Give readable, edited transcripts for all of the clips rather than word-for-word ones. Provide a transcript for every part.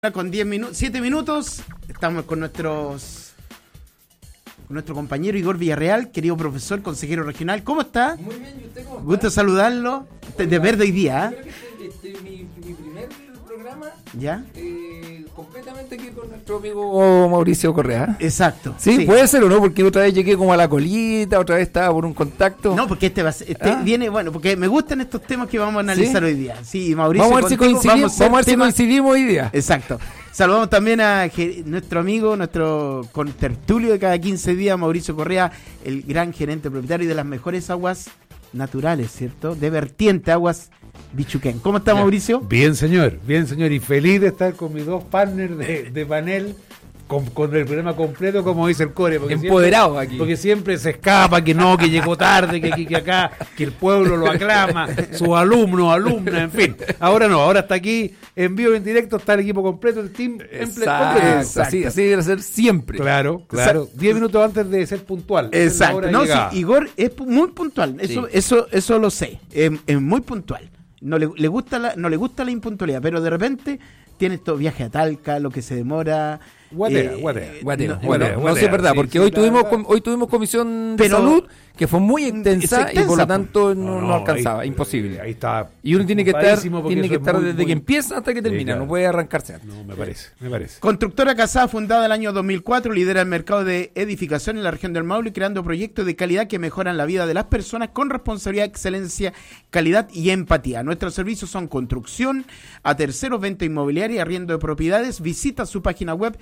Con 7 minutos, estamos con nuestro compañero Igor Villarreal, querido profesor, consejero regional. ¿Cómo está? Muy bien, ¿y usted cómo está? Gusto saludarlo. De verde hoy día. Creo que este es mi primer programa. ¿Ya? Completamente aquí con nuestro amigo Mauricio Correa. Exacto. Sí, puede ser o no, porque otra vez llegué como a la colita, otra vez estaba por un contacto. No, porque viene, bueno, porque me gustan estos temas que vamos a analizar hoy día. Sí, Mauricio. Vamos a ver si coincidimos hoy día. Exacto. Saludamos también a nuestro amigo, nuestro contertulio de cada 15 días, Mauricio Correa, el gran gerente propietario de las mejores aguas naturales, ¿cierto? De vertiente, aguas Bichuquén. ¿Cómo está, Mauricio? Bien, señor, y feliz de estar con mis dos partners de panel, con el programa completo, como dice el Core. Empoderado aquí. Porque siempre se escapa, que llegó tarde, que acá, que el pueblo lo aclama, sus alumnos, alumnas, en fin. Ahora no, ahora está aquí, en vivo, en directo, está el equipo completo, el team Exacto. Así debe ser siempre. Claro. 10 minutos antes de ser puntual. Exacto. No, sí, Igor es muy puntual, eso lo sé, es muy puntual. No le gusta la impuntualidad, pero de repente tiene estos viajes a Talca, lo que se demora. Guatera. No sé, es verdad, porque hoy tuvimos comisión de salud que fue muy extensa y por lo tanto no alcanzaba, imposible. Ahí está. Y uno tiene que estar desde que empieza hasta que termina, no puede arrancarse antes. No, me parece. Constructora Casada, fundada el año 2004, lidera el mercado de edificación en la región del Maule, creando proyectos de calidad que mejoran la vida de las personas con responsabilidad, excelencia, calidad y empatía. Nuestros servicios son construcción a terceros, venta inmobiliaria, arriendo de propiedades. Visita su página web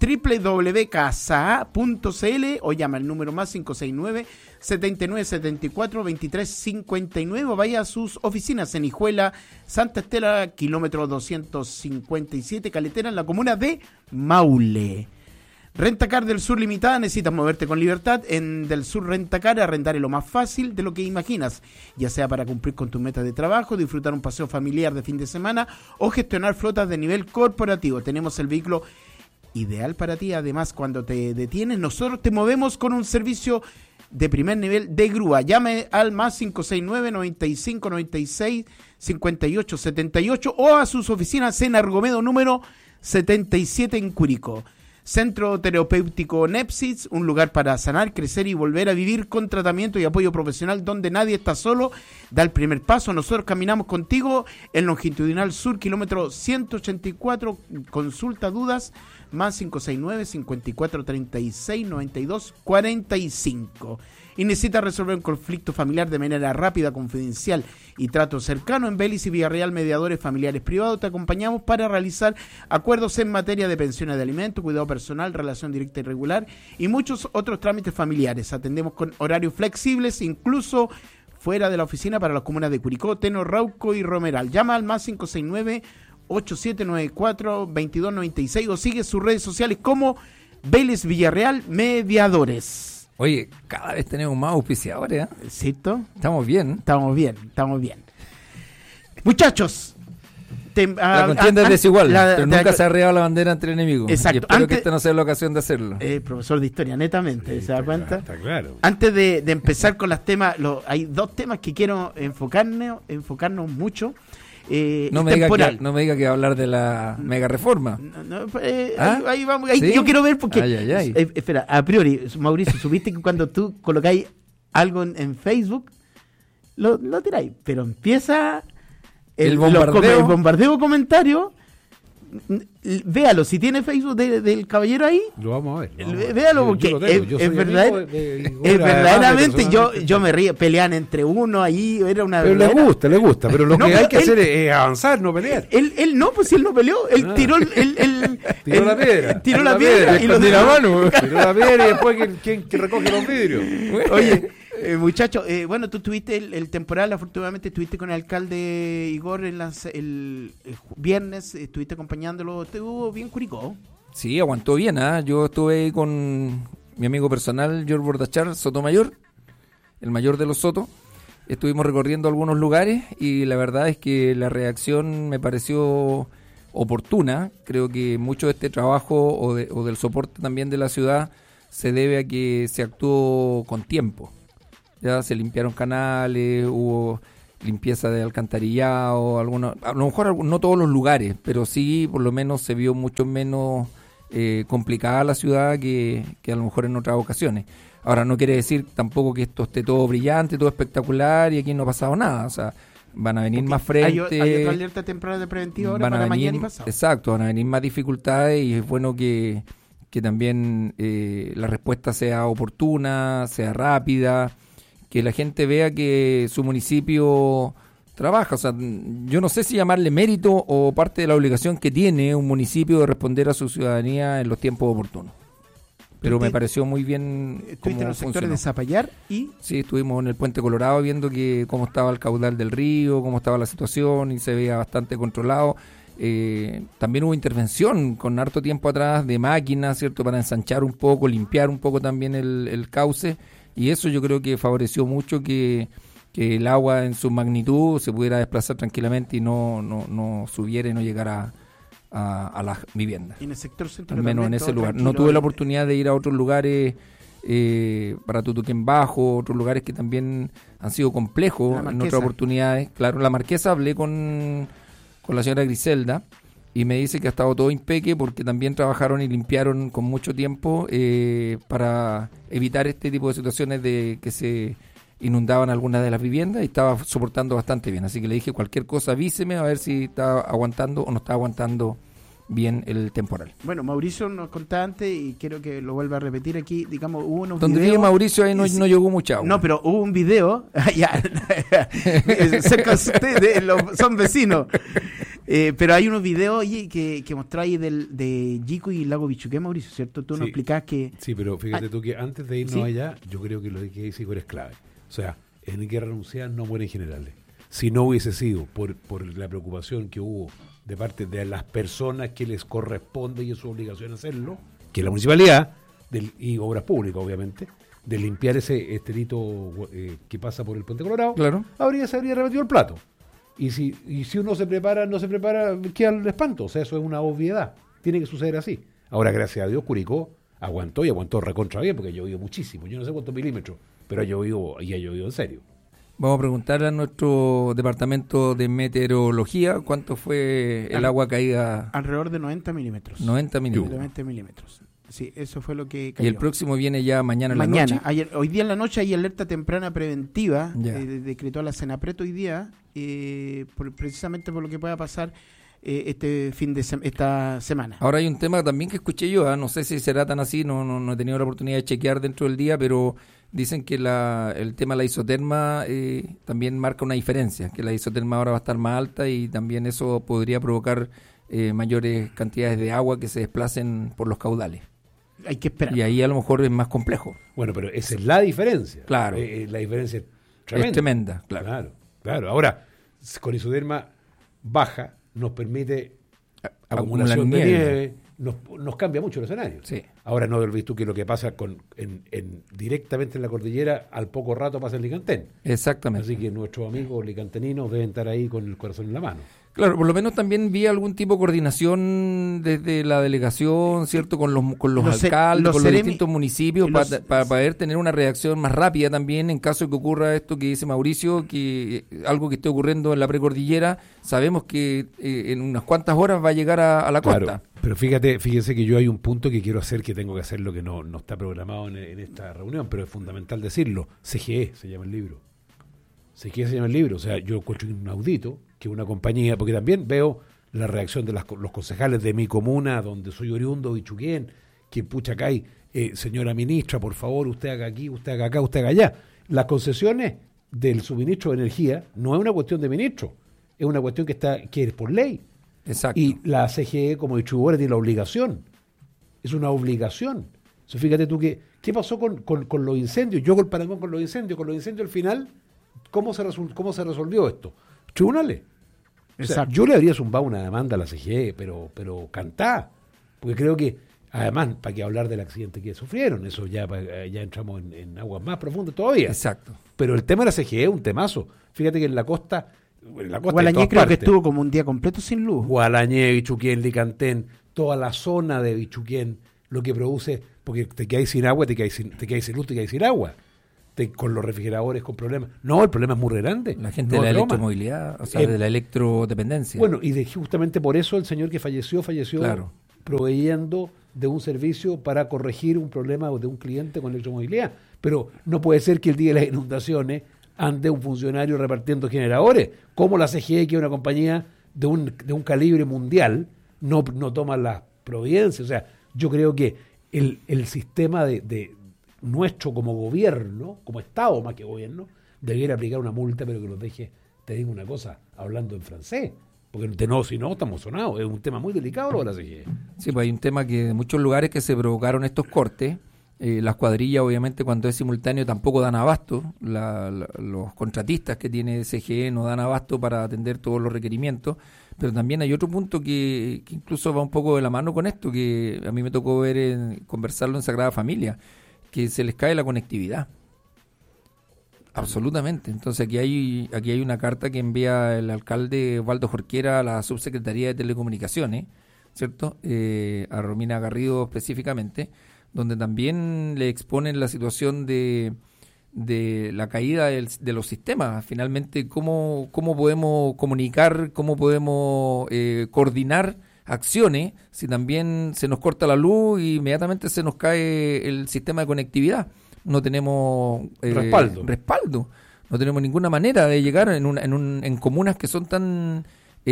www.casa.cl o llama al número más 569-7974-2359 o vaya a sus oficinas en Hijuela, Santa Estela, kilómetro 257, Caletera, en la comuna de Maule. Rentacar del Sur Limitada, necesitas moverte con libertad. En Del Sur Rentacar, arrendar es lo más fácil de lo que imaginas, ya sea para cumplir con tus metas de trabajo, disfrutar un paseo familiar de fin de semana o gestionar flotas de nivel corporativo. Tenemos el vehículo ideal para ti. Además, cuando te detienes, nosotros te movemos con un servicio de primer nivel de grúa. Llame al más 569-9596-5878 o a sus oficinas en Argomedo número 77 en Curicó. Centro Terapéutico Nepsis, un lugar para sanar, crecer y volver a vivir con tratamiento y apoyo profesional donde nadie está solo. Da el primer paso, nosotros caminamos contigo en Longitudinal Sur, kilómetro 184. Consulta, dudas, más 569-5436-9245. Y necesita resolver un conflicto familiar de manera rápida, confidencial y trato cercano. En Vélez y Villarreal, mediadores familiares privados, te acompañamos para realizar acuerdos en materia de pensiones de alimentos, cuidado personal, relación directa y regular y muchos otros trámites familiares. Atendemos con horarios flexibles, incluso fuera de la oficina, para las comunas de Curicó, Teno, Rauco y Romeral. Llama al más 569-8794-2296 o sigue sus redes sociales como Vélez Villarreal Mediadores. Oye, cada vez tenemos más auspiciadores, ¿eh? ¿Cierto? Estamos bien. Estamos bien. Muchachos. La contienda es desigual, pero nunca se ha arriado la bandera entre enemigos. Exacto. Y espero que esta no sea la ocasión de hacerlo. Profesor de historia, netamente, Sí, ¿se da cuenta? Está claro. Antes de empezar con los temas, hay dos temas que quiero enfocarnos mucho. No me diga que va a hablar de la mega reforma. Ahí vamos. ¿Sí? Yo quiero ver porque... Espera, a priori, Mauricio, supiste que cuando tú colocáis algo en Facebook, lo tiráis, pero empieza el bombardeo comentario. Véalo, si tiene Facebook del caballero ahí, Lo vamos a ver. Véalo, porque es verdaderamente yo me río, pelean entre uno ahí, era una... Pero le gusta, pero lo que hay que hacer es avanzar, no pelear. Él no, pues si él no peleó, él tiró tiró la piedra. Tiró la piedra y lo tiró la mano. Tiró la piedra y después ¿quién recoge los vidrios? Oye, muchachos, bueno, tú tuviste el temporal, afortunadamente estuviste con el alcalde Igor el viernes, estuviste acompañándolo, estuvo bien Curicó. Sí, aguantó bien, Yo estuve ahí con mi amigo personal, George Bordachar, Sotomayor, el mayor de los Sotos. Estuvimos recorriendo algunos lugares y la verdad es que la reacción me pareció oportuna. Creo que mucho de este trabajo o del soporte también de la ciudad se debe a que se actuó con tiempo. Ya se limpiaron canales, hubo limpieza de alcantarillado, a lo mejor no todos los lugares, pero sí por lo menos se vio mucho menos complicada la ciudad que a lo mejor en otras ocasiones. Ahora, no quiere decir tampoco que esto esté todo brillante, todo espectacular y aquí no ha pasado nada. O sea, van a venir más frentes. Hay otra alerta temprana de preventiva ahora para mañana y pasado. Exacto, van a venir más dificultades y es bueno que también la respuesta sea oportuna, sea rápida, que la gente vea que su municipio trabaja. O sea, yo no sé si llamarle mérito o parte de la obligación que tiene un municipio de responder a su ciudadanía en los tiempos oportunos. Pero me pareció muy bien. ¿Estuviste en los sectores de Zapallar y? Sí, estuvimos en el Puente Colorado viendo cómo estaba el caudal del río, cómo estaba la situación y se veía bastante controlado. También hubo intervención con harto tiempo atrás de máquinas, ¿cierto? Para ensanchar un poco, limpiar un poco también el cauce, y eso yo creo que favoreció mucho que el agua en su magnitud se pudiera desplazar tranquilamente y no subiera y no llegara a las viviendas. Y en el sector centro, al menos en ese lugar. No tuve la oportunidad de ir a otros lugares para Tutuquén Bajo, otros lugares que también han sido complejos en otras oportunidades. Claro, la Marquesa, hablé con la señora Griselda y me dice que ha estado todo impeque porque también trabajaron y limpiaron con mucho tiempo para evitar este tipo de situaciones de que se inundaban algunas de las viviendas y estaba soportando bastante bien. Así que le dije, cualquier cosa avíseme a ver si está aguantando o no está aguantando bien el temporal. Bueno, Mauricio nos contaba antes y quiero que lo vuelva a repetir aquí, digamos, hubo unos donde videos... vive Mauricio ahí no llegó mucha agua. No, pero hubo un video, cerca de ustedes, son vecinos, pero hay unos videos, oye, que mostráis de Yico y Lago Bichuqué, Mauricio, ¿cierto? Tú nos explicás que... Sí, pero fíjate tú que antes de irnos allá, yo creo que lo que dice Igor es clave. O sea, en guerra anunciada no mueren generales. Si no hubiese sido por la preocupación que hubo de parte de las personas que les corresponde y es su obligación hacerlo, que es la municipalidad y obras públicas, obviamente, de limpiar ese esterito que pasa por el Puente Colorado, claro, se habría repetido el plato. Y si uno no se prepara, queda el espanto. O sea, eso es una obviedad. Tiene que suceder así. Ahora, gracias a Dios, Curicó aguantó recontra bien, porque ha llovido muchísimo. Yo no sé cuántos milímetros, pero ha llovido en serio. Vamos a preguntarle a nuestro departamento de meteorología cuánto fue el agua caída. Alrededor de 90 milímetros. 90 milímetros. 90 milímetros. Sí, eso fue lo que cayó. Y el próximo viene ya mañana en la noche. Hoy día en la noche hay alerta temprana preventiva, decretó la Senapret hoy día, precisamente por lo que pueda pasar esta semana. Ahora hay un tema también que escuché yo, no sé si será tan así, no he tenido la oportunidad de chequear dentro del día, pero dicen que el tema de la isoterma también marca una diferencia, que la isoterma ahora va a estar más alta y también eso podría provocar mayores cantidades de agua que se desplacen por los caudales. Hay que esperar. Y ahí a lo mejor es más complejo. Bueno, pero esa es la diferencia. Claro. La diferencia es tremenda. Es tremenda, claro. Claro. Ahora, con isoterma baja nos permite acumulación de nieve, nos cambia mucho el escenario. Sí. Ahora no olvides tú que lo que pasa directamente en la cordillera, al poco rato pasa en Licantén. Exactamente. Así que nuestros amigos licanteninos deben estar ahí con el corazón en la mano. Claro, por lo menos también vi algún tipo de coordinación desde la delegación, ¿cierto? Con los alcaldes, con los distintos municipios, para poder tener una reacción más rápida también en caso de que ocurra esto que dice Mauricio, que algo que esté ocurriendo en la precordillera, sabemos que en unas cuantas horas va a llegar a la costa. Claro, pero fíjense que yo hay un punto que quiero hacer, que tengo que hacer lo que no está programado en esta reunión, pero es fundamental decirlo. CGE se llama el libro. CGE se llama el libro, o sea, yo encuentro inaudito que una compañía, porque también veo la reacción de los concejales de mi comuna, donde soy oriundo, Bichuquén, que pucha acá hay, señora ministra, por favor, usted haga aquí, usted haga acá, usted haga allá. Las concesiones del suministro de energía no es una cuestión de ministro, es una cuestión que es por ley. Exacto. Y la CGE como distribuidora tiene la obligación, es una obligación. Entonces, fíjate tú ¿qué pasó con los incendios? Yo con el parangón con los incendios al final, ¿cómo se resolvió esto? Tribunales. O sea, yo le habría zumbado una demanda a la CGE, pero cantá, porque creo que, además, para que hablar del accidente que sufrieron, eso ya entramos en aguas más profundas todavía. Exacto. Pero el tema de la CGE es un temazo. Fíjate que en la costa Gualañé creo que estuvo como un día completo sin luz. Gualañé, Bichuquén, Licantén, toda la zona de Bichuquén, lo que produce, porque te quedáis sin agua, te quedáis sin luz, te quedáis sin agua. con los refrigeradores con problemas. No, el problema es muy grande. La gente no de la es broma. electromovilidad, o sea, de la electrodependencia. Bueno, y justamente por eso el señor que falleció Claro. proveyendo de un servicio para corregir un problema de un cliente con electromovilidad. Pero no puede ser que el día de las inundaciones ande un funcionario repartiendo generadores. Como la CGE, que es una compañía de un calibre mundial, no toma las providencias. O sea, yo creo que el sistema de nuestro como gobierno, como Estado más que gobierno, debiera aplicar una multa, pero que los deje, te digo una cosa, hablando en francés. Porque si no, estamos sonados. Es un tema muy delicado lo de la CGE. Sí, pues hay un tema que en muchos lugares que se provocaron estos cortes, las cuadrillas obviamente cuando es simultáneo tampoco dan abasto, los contratistas que tiene CGE no dan abasto para atender todos los requerimientos, pero también hay otro punto que incluso va un poco de la mano con esto, que a mí me tocó conversarlo en Sagrada Familia, que se les cae la conectividad. Absolutamente. Entonces aquí hay una carta que envía el alcalde Osvaldo Jorquera a la Subsecretaría de Telecomunicaciones, ¿cierto? A Romina Garrido específicamente, donde también le exponen la situación de la caída de los sistemas. Finalmente, cómo podemos comunicar, cómo podemos coordinar acciones si también se nos corta la luz y inmediatamente se nos cae el sistema de conectividad. No tenemos respaldo, no tenemos ninguna manera de llegar en comunas que son tan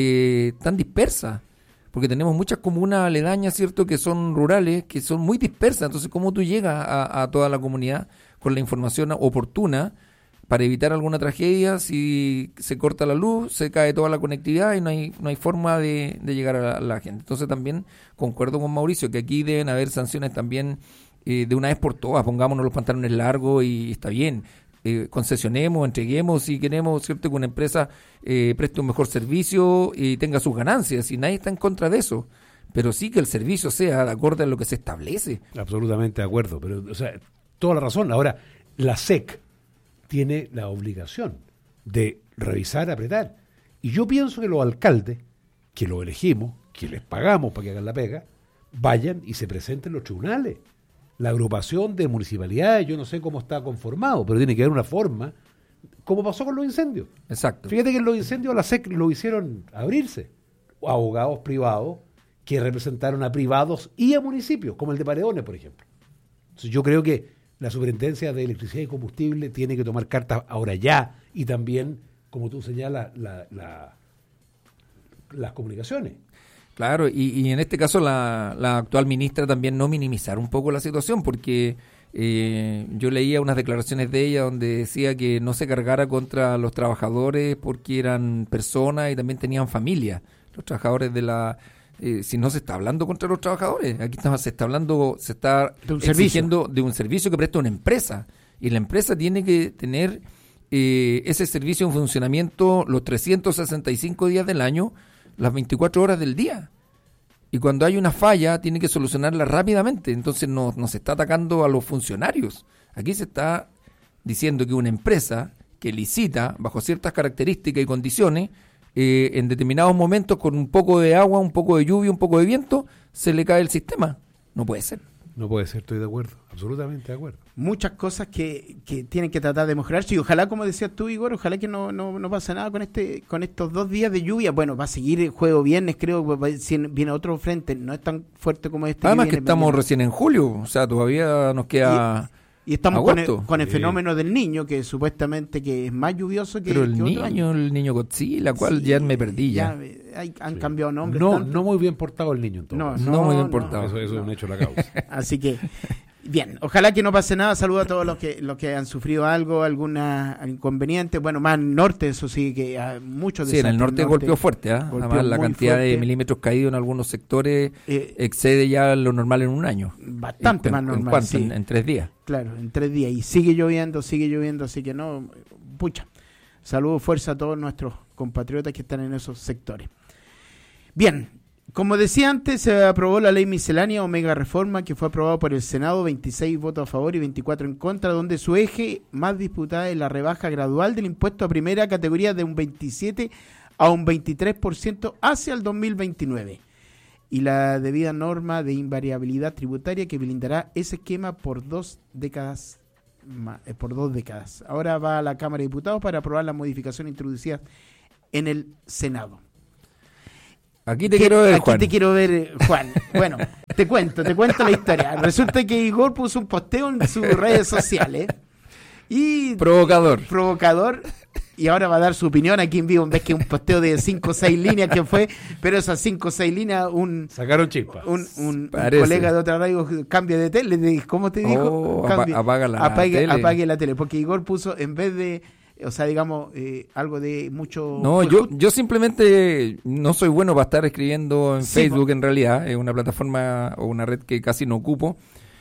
dispersas, porque tenemos muchas comunas aledañas, ¿cierto?, que son rurales, que son muy dispersas. Entonces, ¿cómo tú llegas a toda la comunidad con la información oportuna para evitar alguna tragedia? Si se corta la luz, se cae toda la conectividad y no hay forma de llegar a la gente. Entonces, también concuerdo con Mauricio que aquí deben haber sanciones también de una vez por todas. Pongámonos los pantalones largos y está bien. Concesionemos, entreguemos si queremos, ¿cierto?, que una empresa preste un mejor servicio y tenga sus ganancias, y nadie está en contra de eso, pero sí que el servicio sea de acuerdo a lo que se establece. Absolutamente de acuerdo, pero o sea, toda la razón. Ahora, la SEC tiene la obligación de revisar, apretar, y yo pienso que los alcaldes, que los elegimos, que les pagamos para que hagan la pega, vayan y se presenten en los tribunales. La agrupación de municipalidades, yo no sé cómo está conformado, pero tiene que haber una forma, como pasó con los incendios. Exacto. Fíjate que en los incendios la SEC lo hicieron abrirse. Abogados privados que representaron a privados y a municipios, como el de Paredones, por ejemplo. Entonces, yo creo que la Superintendencia de Electricidad y Combustible tiene que tomar cartas ahora ya, y también, como tú señalas, las comunicaciones. Claro, y en este caso la actual ministra también no minimizar un poco la situación, porque yo leía unas declaraciones de ella donde decía que no se cargara contra los trabajadores porque eran personas y también tenían familia. Los trabajadores si no se está hablando contra los trabajadores, aquí se está exigiendo de un servicio que presta una empresa, y la empresa tiene que tener ese servicio en funcionamiento los 365 días del año, las 24 horas del día. Y cuando hay una falla, tiene que solucionarla rápidamente. Entonces no se está atacando a los funcionarios. Aquí se está diciendo que una empresa que licita bajo ciertas características y condiciones, en determinados momentos, con un poco de agua, un poco de lluvia, un poco de viento, se le cae el sistema. No puede ser. No puede ser, estoy de acuerdo, absolutamente de acuerdo. Muchas cosas que tienen que tratar de mejorarse, y ojalá, como decías tú, Igor, ojalá que no pase nada con estos 2 días de lluvia. Bueno, va a seguir el juego viernes, creo que viene otro frente, no es tan fuerte como este. Además que estamos recién en julio, o sea, todavía nos queda... Y estamos con el fenómeno del Niño, que supuestamente que es más lluvioso que... Pero el otro niño Godzilla, cual ya me perdí ya. Han cambiado nombres. No muy bien portado el niño, entonces. No muy bien portado. Eso es un hecho de la causa. Así que, bien, ojalá que no pase nada. Saludos a todos los que han sufrido algún inconveniente. Bueno, más al norte, eso sí, que muchos... Sí, en el norte golpeó fuerte, Además, la cantidad de milímetros caídos en algunos sectores excede ya lo normal en un año. Bastante más normal. ¿En cuánto? Sí. En 3 días. Claro, en 3 días. Y sigue lloviendo, así que no, pucha. Saludos, fuerza a todos nuestros compatriotas que están en esos sectores. Bien, como decía antes, se aprobó la ley miscelánea Omega Reforma, que fue aprobada por el Senado, 26 votos a favor y 24 en contra, donde su eje más disputada es la rebaja gradual del impuesto a primera categoría de un 27 a un 23% hacia el 2029. Y la debida norma de invariabilidad tributaria que blindará ese esquema por 2 décadas por 2 décadas. Ahora va a la Cámara de Diputados para aprobar las modificaciones introducidas en el Senado. Aquí te quiero ver, Juan. Aquí te quiero ver, Juan. Bueno, te cuento la historia. Resulta que Igor puso un posteo en sus redes sociales. Y provocador, y ahora va a dar su opinión aquí en vivo, en vez que un posteo de 5 o 6 líneas que fue, pero esas 5 o 6 líneas, sacaron chispas. Un colega de otra radio cambia de tele, ¿cómo te dijo? Apague la tele, porque Igor puso, en vez de, o sea, digamos, algo de mucho... No, yo simplemente no soy bueno para estar escribiendo en Facebook, en realidad, es una plataforma o una red que casi no ocupo.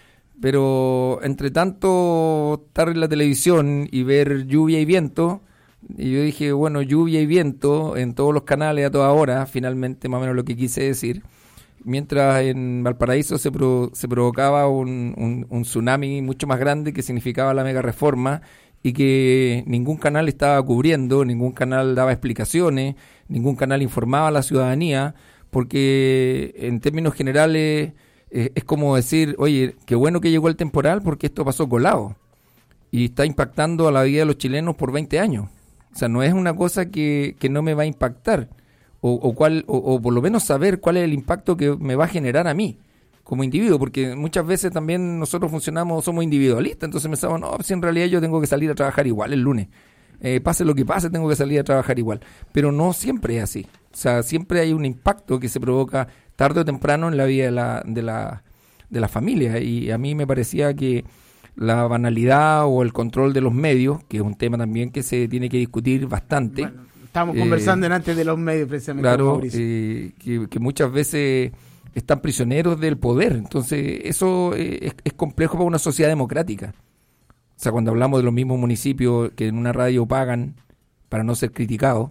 Pero entre tanto estar en la televisión y ver lluvia y viento, y yo dije, bueno, lluvia y viento en todos los canales a toda hora, finalmente más o menos lo que quise decir, mientras en Valparaíso se provocaba un tsunami mucho más grande que significaba la mega reforma y que ningún canal estaba cubriendo, ningún canal daba explicaciones, ningún canal informaba a la ciudadanía, porque en términos generales... es como decir, oye, qué bueno que llegó el temporal porque esto pasó colado y está impactando a la vida de los chilenos por 20 años. O sea, no es una cosa que no me va a impactar o por lo menos saber cuál es el impacto que me va a generar a mí como individuo, porque muchas veces también nosotros somos individualistas, entonces pensamos, no, si en realidad yo tengo que salir a trabajar igual el lunes. Pase lo que pase, tengo que salir a trabajar igual. Pero no siempre es así. O sea, siempre hay un impacto que se provoca tarde o temprano en la vida de la familia. Y a mí me parecía que la banalidad o el control de los medios, que es un tema también que se tiene que discutir bastante. Bueno, estábamos conversando antes de los medios precisamente. Claro, que muchas veces están prisioneros del poder. Entonces, eso es complejo para una sociedad democrática. O sea, cuando hablamos de los mismos municipios que en una radio pagan para no ser criticados.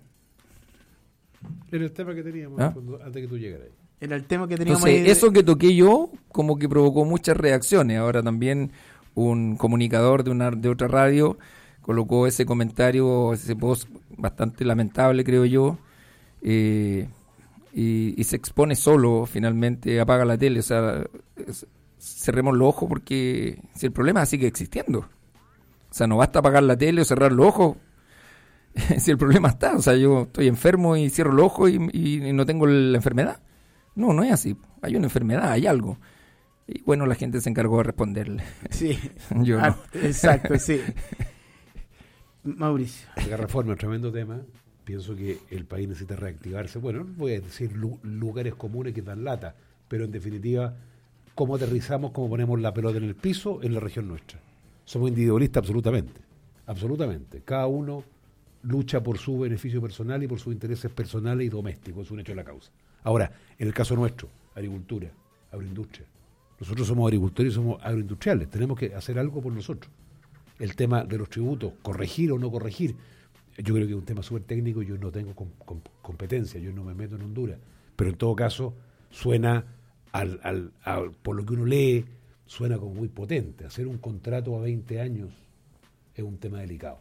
Era el tema que teníamos antes que tú llegaras. Era el tema que teníamos. Entonces, eso que toqué yo como que provocó muchas reacciones. Ahora también un comunicador de otra radio colocó ese comentario, ese post bastante lamentable, creo yo, y se expone solo, finalmente apaga la tele. O sea, cerremos los ojos porque si el problema sigue existiendo. O sea, no basta apagar la tele o cerrar los ojos si el problema está. O sea, yo estoy enfermo y cierro los ojos y no tengo la enfermedad. No es así. Hay una enfermedad, hay algo. Y bueno, la gente se encargó de responderle. Sí. Yo no. Exacto, sí. Mauricio. La reforma es un tremendo tema. Pienso que el país necesita reactivarse. Bueno, no voy a decir lugares comunes que dan lata, pero en definitiva, cómo aterrizamos, cómo ponemos la pelota en el piso en la región nuestra. Somos individualistas absolutamente. Cada uno lucha por su beneficio personal y por sus intereses personales y domésticos, es un hecho de la causa. Ahora, en el caso nuestro, agricultura, agroindustria. Nosotros somos agricultores y somos agroindustriales, tenemos que hacer algo por nosotros. El tema de los tributos, corregir o no corregir, yo creo que es un tema súper técnico, yo no tengo competencia, yo no me meto en Honduras, pero en todo caso suena, por lo que uno lee, suena como muy potente. Hacer un contrato a 20 años es un tema delicado,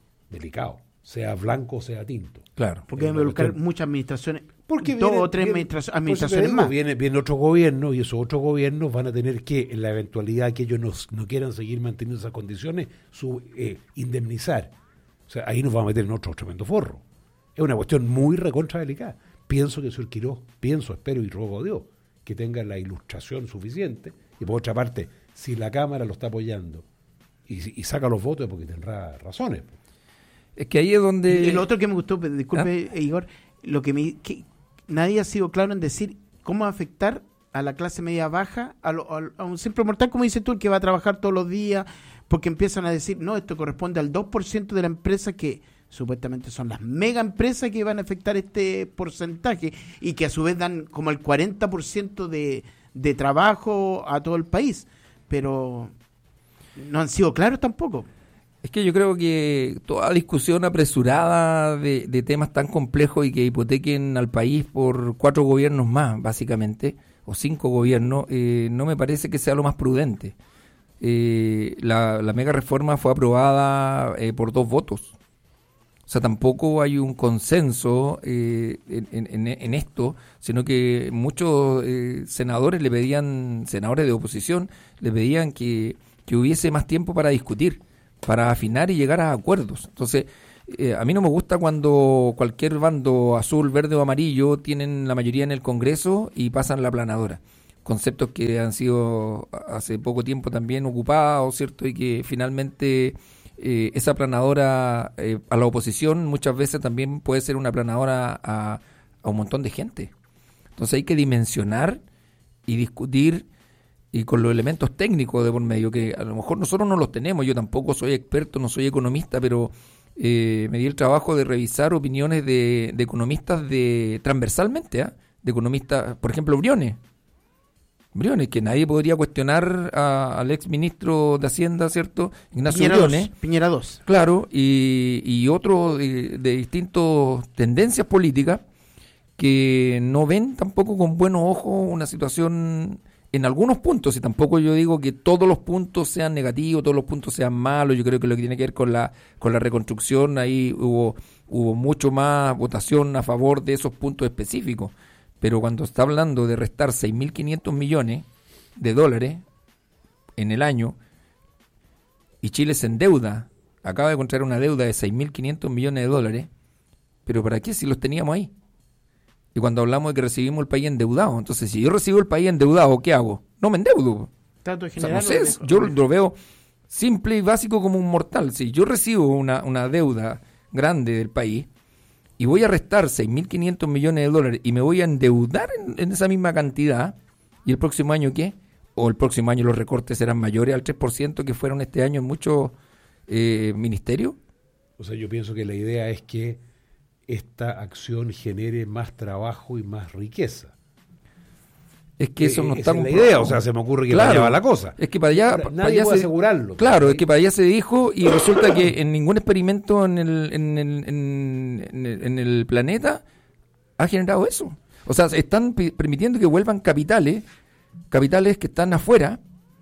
sea blanco o sea tinto. Claro. Porque deben buscar muchas administraciones, porque 2 o 3 administraciones más. Viene otro gobierno y esos otros gobiernos van a tener que, en la eventualidad que ellos no quieran seguir manteniendo esas condiciones, indemnizar. O sea, ahí nos va a meter en otro tremendo forro. Es una cuestión muy recontra delicada. Pienso que el señor Quirós, espero y ruego a Dios que tenga la ilustración suficiente. Y por otra parte, si la Cámara lo está apoyando y saca los votos es porque tendrá razones. Es que ahí es donde... Y lo otro que me gustó, disculpe, Igor, lo que nadie ha sido claro en decir cómo va a afectar a la clase media baja, a un simple mortal, como dices tú, el que va a trabajar todos los días, porque empiezan a decir, no, esto corresponde al 2% de la empresa que supuestamente son las mega empresas que van a afectar este porcentaje y que a su vez dan como el 40% de trabajo a todo el país, pero no han sido claros tampoco. Es que yo creo que toda discusión apresurada de temas tan complejos y que hipotequen al país por 4 gobiernos más, básicamente, o 5 gobiernos, no me parece que sea lo más prudente. La mega reforma fue aprobada por 2 votos. O sea, tampoco hay un consenso en esto, sino que muchos senadores de oposición, le pedían que hubiese más tiempo para discutir, para afinar y llegar a acuerdos. Entonces, a mí no me gusta cuando cualquier bando azul, verde o amarillo tienen la mayoría en el Congreso y pasan la aplanadora. Conceptos que han sido hace poco tiempo también ocupados, ¿cierto? Y que finalmente esa aplanadora a la oposición muchas veces también puede ser una aplanadora a un montón de gente. Entonces hay que dimensionar y discutir y con los elementos técnicos de por medio, que a lo mejor nosotros no los tenemos. Yo tampoco soy experto, no soy economista, pero me di el trabajo de revisar opiniones de economistas transversalmente, de economistas, por ejemplo, Briones, que nadie podría cuestionar al ex ministro de Hacienda, ¿cierto? Ignacio Briones. Piñera 2. Claro, y otros de distintas tendencias políticas que no ven tampoco con buenos ojos una situación en algunos puntos, y tampoco yo digo que todos los puntos sean negativos, todos los puntos sean malos. Yo creo que lo que tiene que ver con la reconstrucción, ahí hubo mucho más votación a favor de esos puntos específicos. Pero cuando está hablando de restar 6.500 millones de dólares en el año, y Chile se endeuda, acaba de contraer una deuda de 6.500 millones de dólares, pero ¿para qué si los teníamos ahí? Y cuando hablamos de que recibimos el país endeudado, entonces si yo recibo el país endeudado, ¿qué hago? No me endeudo. Trato de O sea, generar no sé, yo lo veo simple y básico como un mortal. Si yo recibo una deuda grande del país y voy a restar 6.500 millones de dólares y me voy a endeudar en esa misma cantidad, ¿y el próximo año qué? O el próximo año los recortes serán mayores al 3% que fueron este año en muchos ministerios. O sea, yo pienso que la idea es que esta acción genere más trabajo y más riqueza. Es que eso no está la idea, o sea, se me ocurre que para allá va la cosa. Es que para allá, ahora, nadie puede asegurarlo. Claro, es que para allá se dijo, y resulta que en ningún experimento en el planeta ha generado eso. O sea, están permitiendo que vuelvan capitales que están afuera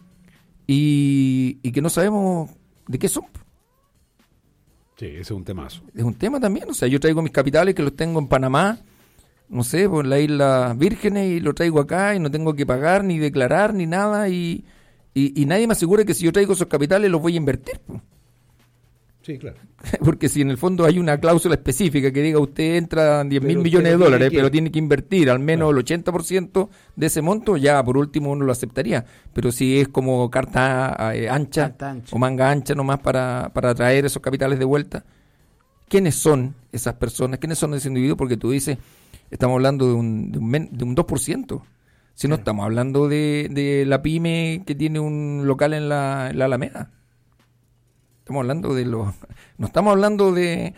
y que no sabemos de qué son. Sí, ese es un temazo. Es un tema también, o sea, yo traigo mis capitales que los tengo en Panamá, no sé, por la Isla Vírgenes, y lo traigo acá y no tengo que pagar, ni declarar, ni nada, y nadie me asegura que si yo traigo esos capitales los voy a invertir. Sí, claro. Porque si en el fondo hay una cláusula específica que diga usted entra 10.000 millones de dólares, pero tiene que invertir al menos el 80% de ese monto, ya por último uno lo aceptaría. Pero si es como carta ancha o manga ancha nomás para traer esos capitales de vuelta, ¿quiénes son esas personas? ¿Quiénes son esos individuos? Porque tú dices, estamos hablando de un 2%. Si no estamos hablando de la pyme que tiene un local en la Alameda. Estamos hablando no estamos hablando de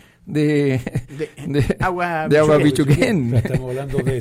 Agua Pichuquén. Estamos hablando de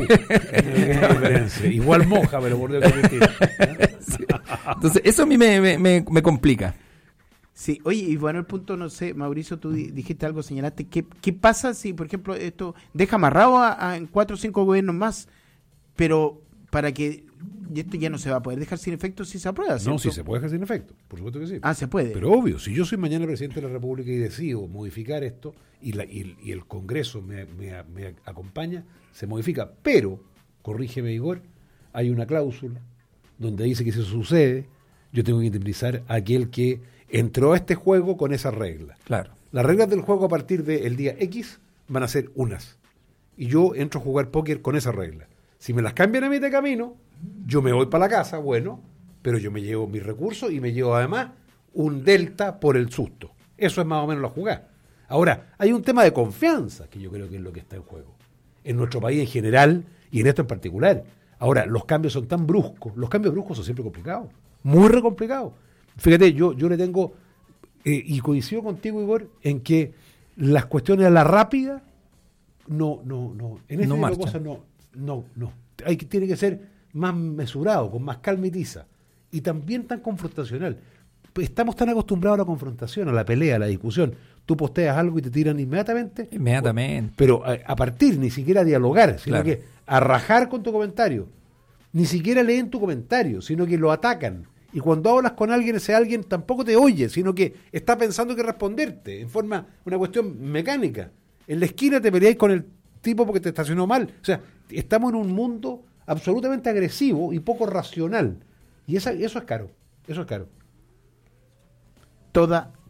CCU. Igual moja, pero por Dios que sí. Entonces, eso a mí me complica. Sí, oye, y bueno, el punto, no sé, Mauricio, tú dijiste algo, señalaste, ¿qué pasa si, por ejemplo, esto deja amarrado en 4 o 5 gobiernos más, pero para que esto ya no se va a poder dejar sin efecto si se aprueba, ¿cierto? No, sí se puede dejar sin efecto, por supuesto que sí. Ah, se puede. Pero obvio, si yo soy mañana presidente de la República y decido modificar esto y el Congreso me acompaña, se modifica. Pero, corrígeme Igor, hay una cláusula donde dice que si eso sucede, yo tengo que indemnizar a aquel que entró a este juego con esas reglas. Claro. Las reglas del juego a partir del día X van a ser unas. Y yo entro a jugar póker con esas reglas. Si me las cambian a mitad de camino, yo me voy para la casa, bueno, pero yo me llevo mis recursos y me llevo además un delta por el susto. Eso es más o menos la jugada. Ahora, hay un tema de confianza que yo creo que es lo que está en juego. En nuestro país en general y en esto en particular. Ahora, los cambios son tan bruscos. Los cambios bruscos son siempre complicados. Muy re complicados. Fíjate, yo le tengo, y coincido contigo, Igor, en que las cuestiones a la rápida no. En este tipo de cosas no. Tiene que ser más mesurado, con más calma y tiza. Y también tan confrontacional. Estamos tan acostumbrados a la confrontación, a la pelea, a la discusión. Tú posteas algo y te tiran inmediatamente. Inmediatamente. Pero a partir, ni siquiera a dialogar, sino que a rajar con tu comentario. Ni siquiera leen tu comentario, sino que lo atacan. Y cuando hablas con alguien, ese alguien tampoco te oye, sino que está pensando que responderte, en forma, una cuestión mecánica. En la esquina te peleáis con el tipo porque te estacionó mal. O sea, estamos en un mundo absolutamente agresivo y poco racional. Y eso es caro. Eso es caro.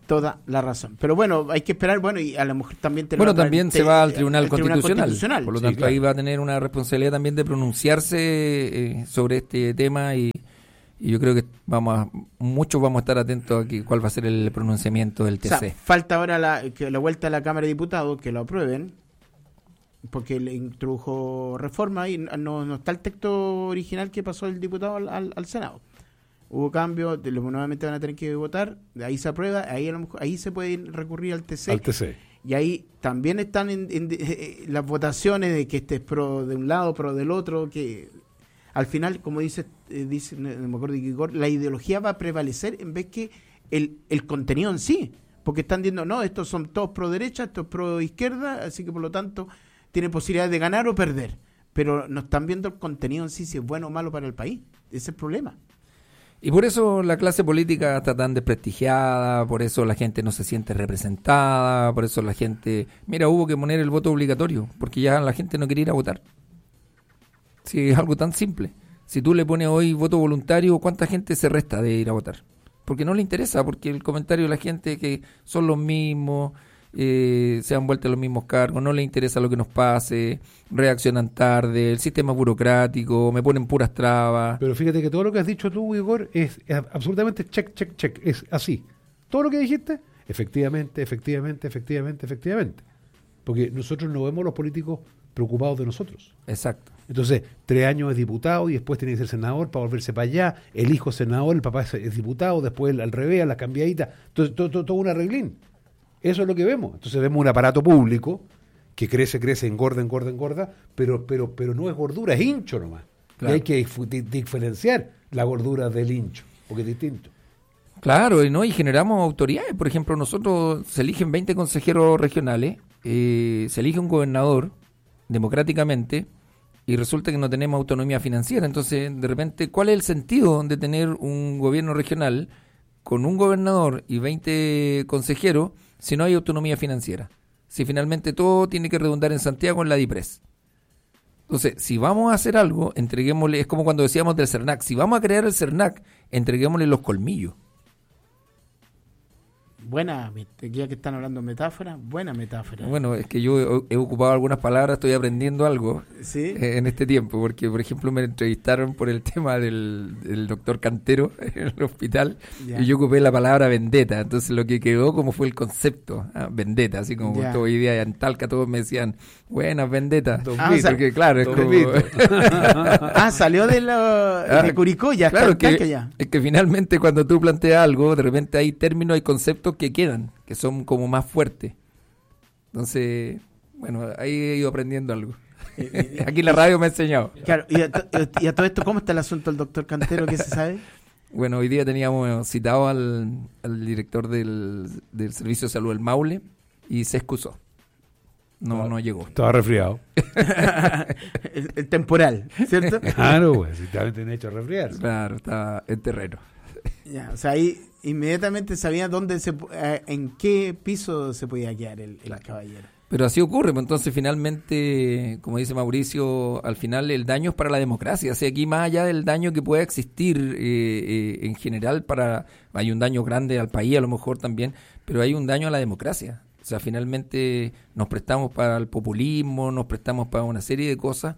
toda la razón. Pero bueno, hay que esperar, bueno, y a lo mejor también... Bueno, también se va al Tribunal Constitucional. Por lo tanto, claro. ahí va a tener una responsabilidad también de pronunciarse sobre este tema y yo creo que muchos vamos a estar atentos a cuál va a ser el pronunciamiento del TC. O sea, falta ahora que la vuelta a la Cámara de Diputados, que lo aprueben, porque le introdujo reforma y no está el texto original que pasó el diputado al Senado. Hubo cambios, nuevamente van a tener que votar, de ahí se aprueba, ahí se puede recurrir al TC. Al TC. Y ahí también están las votaciones de que este es pro de un lado, pro del otro, que al final, como dice no me acuerdo de Igor, la ideología va a prevalecer en vez que el contenido en sí, porque están diciendo, no, estos son todos pro derecha, estos pro izquierda, así que por lo tanto tiene posibilidades de ganar o perder, pero no están viendo el contenido en sí, si es bueno o malo para el país. Ese es el problema. Y por eso la clase política está tan desprestigiada, por eso la gente no se siente representada, por eso la gente... Mira, hubo que poner el voto obligatorio, porque ya la gente no quiere ir a votar. Sí, es algo tan simple. Si tú le pones hoy voto voluntario, ¿cuánta gente se resta de ir a votar? Porque no le interesa, porque el comentario de la gente es que son los mismos, se han vuelto los mismos cargos, no les interesa lo que nos pase, reaccionan tarde, el sistema burocrático, me ponen puras trabas. Pero fíjate que todo lo que has dicho tú, Igor, es absolutamente check, check, check. Es así. Todo lo que dijiste, efectivamente. Porque nosotros no vemos los políticos preocupados de nosotros. Exacto. Entonces, 3 años es diputado y después tiene que ser senador para volverse para allá. El hijo es senador, el papá es diputado, después al revés, a la cambiadita. Entonces, todo un arreglín. Eso es lo que vemos. Entonces vemos un aparato público que crece, engorda, pero no es gordura, es hincho nomás. Claro. Y hay que diferenciar la gordura del hincho, porque es distinto. Claro, y generamos autoridades. Por ejemplo, nosotros se eligen 20 consejeros regionales, se elige un gobernador democráticamente y resulta que no tenemos autonomía financiera. Entonces, de repente, ¿cuál es el sentido de tener un gobierno regional con un gobernador y 20 consejeros si no hay autonomía financiera? Si finalmente todo tiene que redundar en Santiago en la DIPRES. Entonces, si vamos a hacer algo, entreguémosle, es como cuando decíamos del CERNAC, si vamos a crear el CERNAC, entreguémosle los colmillos. Buena, ya que están hablando de metáforas, buena metáfora. Bueno, es que yo he ocupado algunas palabras, estoy aprendiendo algo. ¿Sí? En este tiempo, porque por ejemplo me entrevistaron por el tema del doctor Cantero en el hospital, Ya. y yo ocupé la palabra vendetta, entonces lo que quedó como fue el concepto, vendetta, así como Ya. hoy día en Talca todos me decían, buenas vendetas, o sea, porque claro, es Don como... Vito. Salió de Curicó, ya está Claro, en Talca ya. es que finalmente cuando tú planteas algo, de repente hay términos, hay conceptos que quedan, que son como más fuertes. Entonces, bueno, ahí he ido aprendiendo algo. Aquí en la radio me ha enseñado. Claro, y a todo esto, ¿cómo está el asunto del doctor Cantero? ¿Qué se sabe? Bueno, hoy día teníamos citado al director del Servicio de Salud del Maule y se excusó. No llegó. Estaba resfriado. el temporal, ¿cierto? Claro, pues, si también tiene hecho a resfriarse. Claro, estaba en terreno. Ya, o sea, ahí inmediatamente sabía en qué piso se podía quedar el caballero. Pero así ocurre, pues entonces finalmente, como dice Mauricio, al final el daño es para la democracia. O sea, aquí más allá del daño que pueda existir en general, hay un daño grande al país a lo mejor también, pero hay un daño a la democracia. O sea, finalmente nos prestamos para el populismo, nos prestamos para una serie de cosas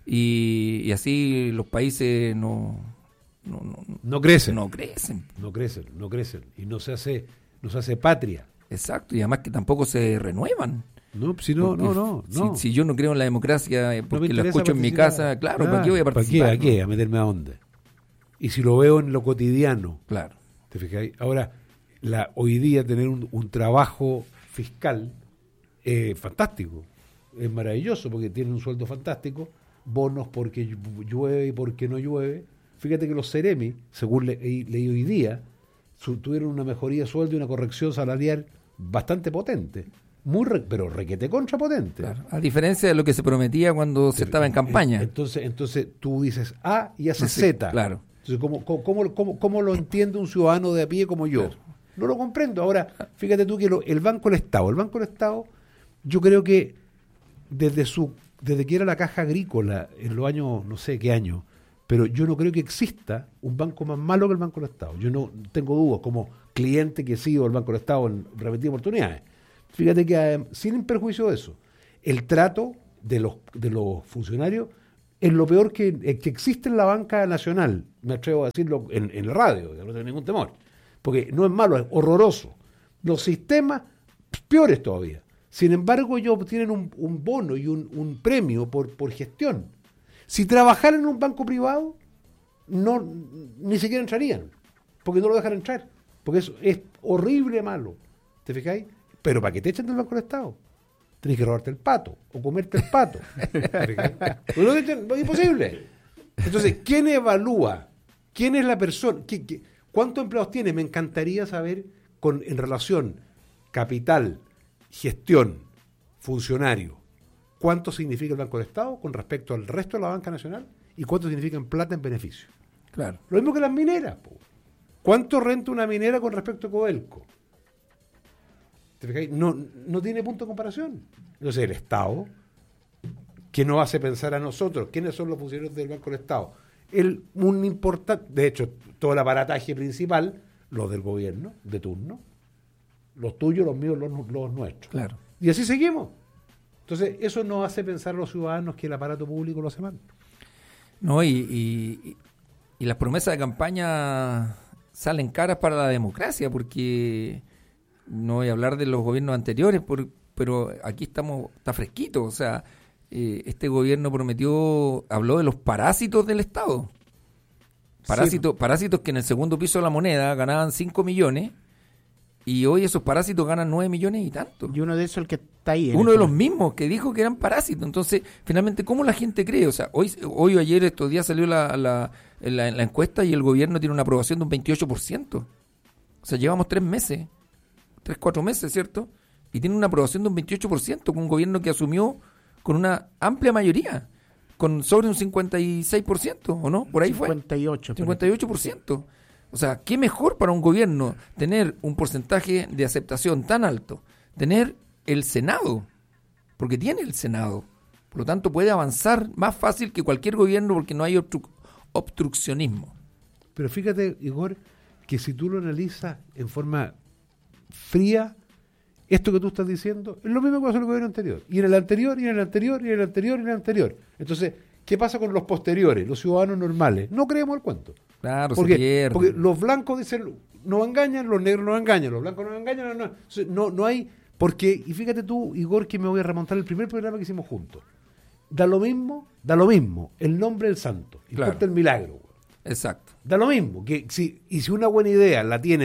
y así los países no crecen. No crecen. No crecen. Y no se hace patria. Exacto, y además que tampoco se renuevan. No, si Si yo no creo en la democracia porque me lo interesa escucho en mi participar. casa, claro, ¿para qué voy a participar? ¿Para qué? ¿A meterme a dónde? Y si lo veo en lo cotidiano, Claro. ¿te fijáis? Ahora, hoy día tener un trabajo fiscal fantástico, es maravilloso porque tiene un sueldo fantástico, bonos porque llueve y porque no llueve. Fíjate que los Ceremi, según leí hoy día, tuvieron una mejoría de sueldo y una corrección salarial bastante potente. Pero requete contrapotente. Claro. A diferencia de lo que se prometía cuando se estaba en campaña. Entonces tú dices A y haces No sé, Z. claro. Entonces, ¿cómo lo entiende un ciudadano de a pie como yo? Claro. No lo comprendo. Ahora, fíjate tú que el Banco del Estado, yo creo que desde que era la Caja Agrícola, en los años, no sé qué año, pero yo no creo que exista un banco más malo que el Banco del Estado. Yo no tengo dudas, como cliente que he sido del Banco del Estado en repetidas oportunidades. Fíjate que, sin perjuicio de eso, el trato de los funcionarios es lo peor que existe en la banca nacional. Me atrevo a decirlo en la radio, no tengo ningún temor. Porque no es malo, es horroroso. Los sistemas, peores todavía. Sin embargo, ellos obtienen un bono y un premio por gestión. Si trabajaran en un banco privado, ni siquiera entrarían, porque no lo dejan entrar, porque eso es horrible malo, ¿te fijáis? Pero para que te echen del Banco del Estado, tenés que robarte el pato, o comerte el pato, ¿te fijáis? No es imposible. Entonces, ¿quién evalúa? ¿Quién es la persona? ¿Cuántos empleados tiene? Me encantaría saber en relación capital, gestión, funcionario, cuánto significa el Banco del Estado con respecto al resto de la banca nacional y cuánto significa en plata en beneficio. Claro. Lo mismo que las mineras. ¿Cuánto renta una minera con respecto a Codelco? ¿Te fijáis? No tiene punto de comparación. Entonces el Estado, que nos hace pensar a nosotros, ¿quiénes son los funcionarios del Banco del Estado? Un importante, de hecho, todo el aparataje principal, los del gobierno, de turno, los tuyos, los míos, los nuestros. Claro. Y así seguimos. Entonces, eso nos hace pensar a los ciudadanos que el aparato público lo hace mal. No, y las promesas de campaña salen caras para la democracia, porque no voy a hablar de los gobiernos anteriores, pero aquí está fresquito. O sea, este gobierno habló de los parásitos del Estado. Parásitos que en el segundo piso de la moneda ganaban 5 millones. Y hoy esos parásitos ganan 9 millones y tanto. Y uno de esos el que está ahí. Uno de los mismos que dijo que eran parásitos. Entonces, finalmente, ¿cómo la gente cree? O sea, hoy o ayer, estos días salió la encuesta y el gobierno tiene una aprobación de un 28%. O sea, llevamos 4 meses, ¿cierto? Y tiene una aprobación de un 28%, con un gobierno que asumió con una amplia mayoría, con sobre un 56%, ¿o no? Por ahí 58, fue. 58%. O sea, ¿qué mejor para un gobierno tener un porcentaje de aceptación tan alto? Tener el Senado, porque tiene el Senado. Por lo tanto, puede avanzar más fácil que cualquier gobierno porque no hay obstruccionismo. Pero fíjate, Igor, que si tú lo analizas en forma fría, esto que tú estás diciendo es lo mismo que pasó en el gobierno anterior. Y en el anterior, y en el anterior, y en el anterior, y en el anterior. Entonces, ¿qué pasa con los posteriores, los ciudadanos normales? No creemos el cuento. Claro, porque los blancos dicen, nos engañan, los negros nos engañan, los blancos nos engañan, no hay, porque, y fíjate tú, Igor, que me voy a remontar al primer programa que hicimos juntos. Da lo mismo el nombre del santo, importa claro. El milagro. Exacto. Da lo mismo, si una buena idea la tiene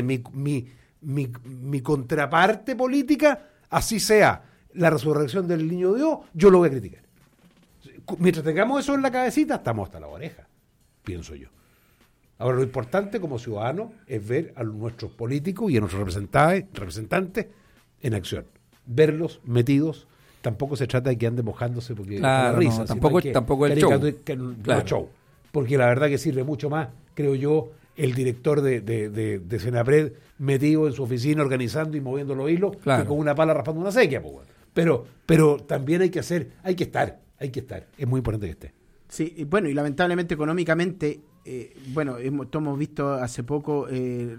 mi contraparte política, así sea la resurrección del niño Dios, yo lo voy a criticar. Mientras tengamos eso en la cabecita, estamos hasta la oreja, pienso yo. Ahora, lo importante como ciudadanos es ver a nuestros políticos y a nuestros representantes en acción. Verlos metidos. Tampoco se trata de que anden mojándose porque claro, risa, no, tampoco el show. Porque la verdad que sirve mucho más, creo yo, el director de Senapred metido en su oficina organizando y moviendo los hilos, claro. que con una pala raspando una sequía. Pero también hay que estar. Es muy importante que esté. Sí, y bueno, y lamentablemente económicamente, hemos visto hace poco el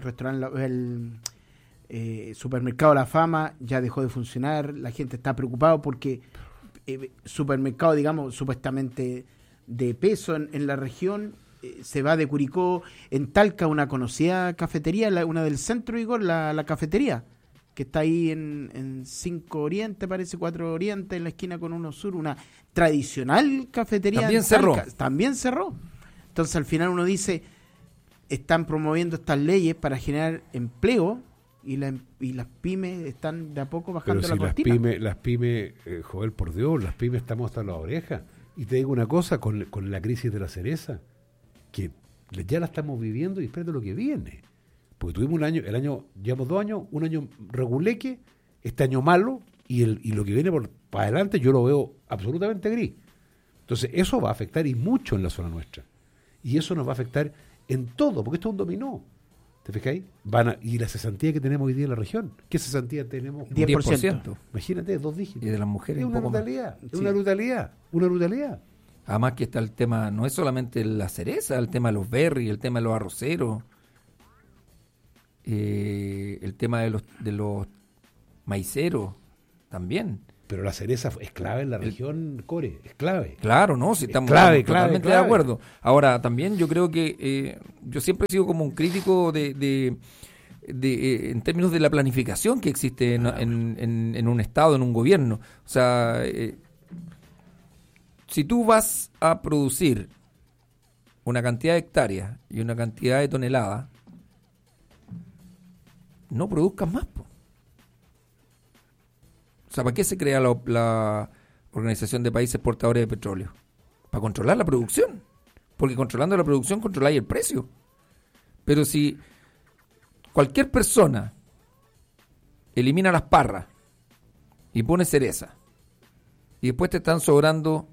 supermercado La Fama ya dejó de funcionar, la gente está preocupada porque supermercado, digamos, supuestamente de peso en la región, se va de Curicó. En Talca, una conocida cafetería, una del centro, Igor, la cafetería, que está ahí en 5 Oriente, parece 4 Oriente, en la esquina con 1 Sur, una tradicional cafetería. También cerró. Entonces, al final uno dice, están promoviendo estas leyes para generar empleo y las pymes están de a poco bajando la cortina. Las pymes, Joel, por Dios, las pymes estamos hasta la oreja. Y te digo una cosa, con la crisis de la cereza, que ya la estamos viviendo y espérate lo que viene. Porque tuvimos llevamos 2 años, un año reguleque, este año malo, y lo que viene para adelante yo lo veo absolutamente gris. Entonces eso va a afectar y mucho en la zona nuestra. Y eso nos va a afectar en todo, porque esto es un dominó. ¿Te fijáis? Y la cesantía que tenemos hoy día en la región. ¿Qué cesantía tenemos? 10%. Imagínate, 2 dígitos. Y de las mujeres es un una poco brutalidad. más. Es una brutalidad. Además que está el tema, no es solamente la cereza, el tema de los berries, el tema de los arroceros, el tema de los maiceros también. Pero la cereza es clave en la región, Core, es clave. Claro, ¿no? Si estamos totalmente de acuerdo. Ahora, también yo creo que yo siempre he sido como un crítico de en términos de la planificación que existe en un Estado, en un gobierno. O sea, si tú vas a producir una cantidad de hectáreas y una cantidad de toneladas, no produzcas más, po. O sea, ¿para qué se crea la Organización de Países Exportadores de Petróleo? Para controlar la producción. Porque controlando la producción controláis el precio. Pero si cualquier persona elimina las parras y pone cereza y después te están sobrando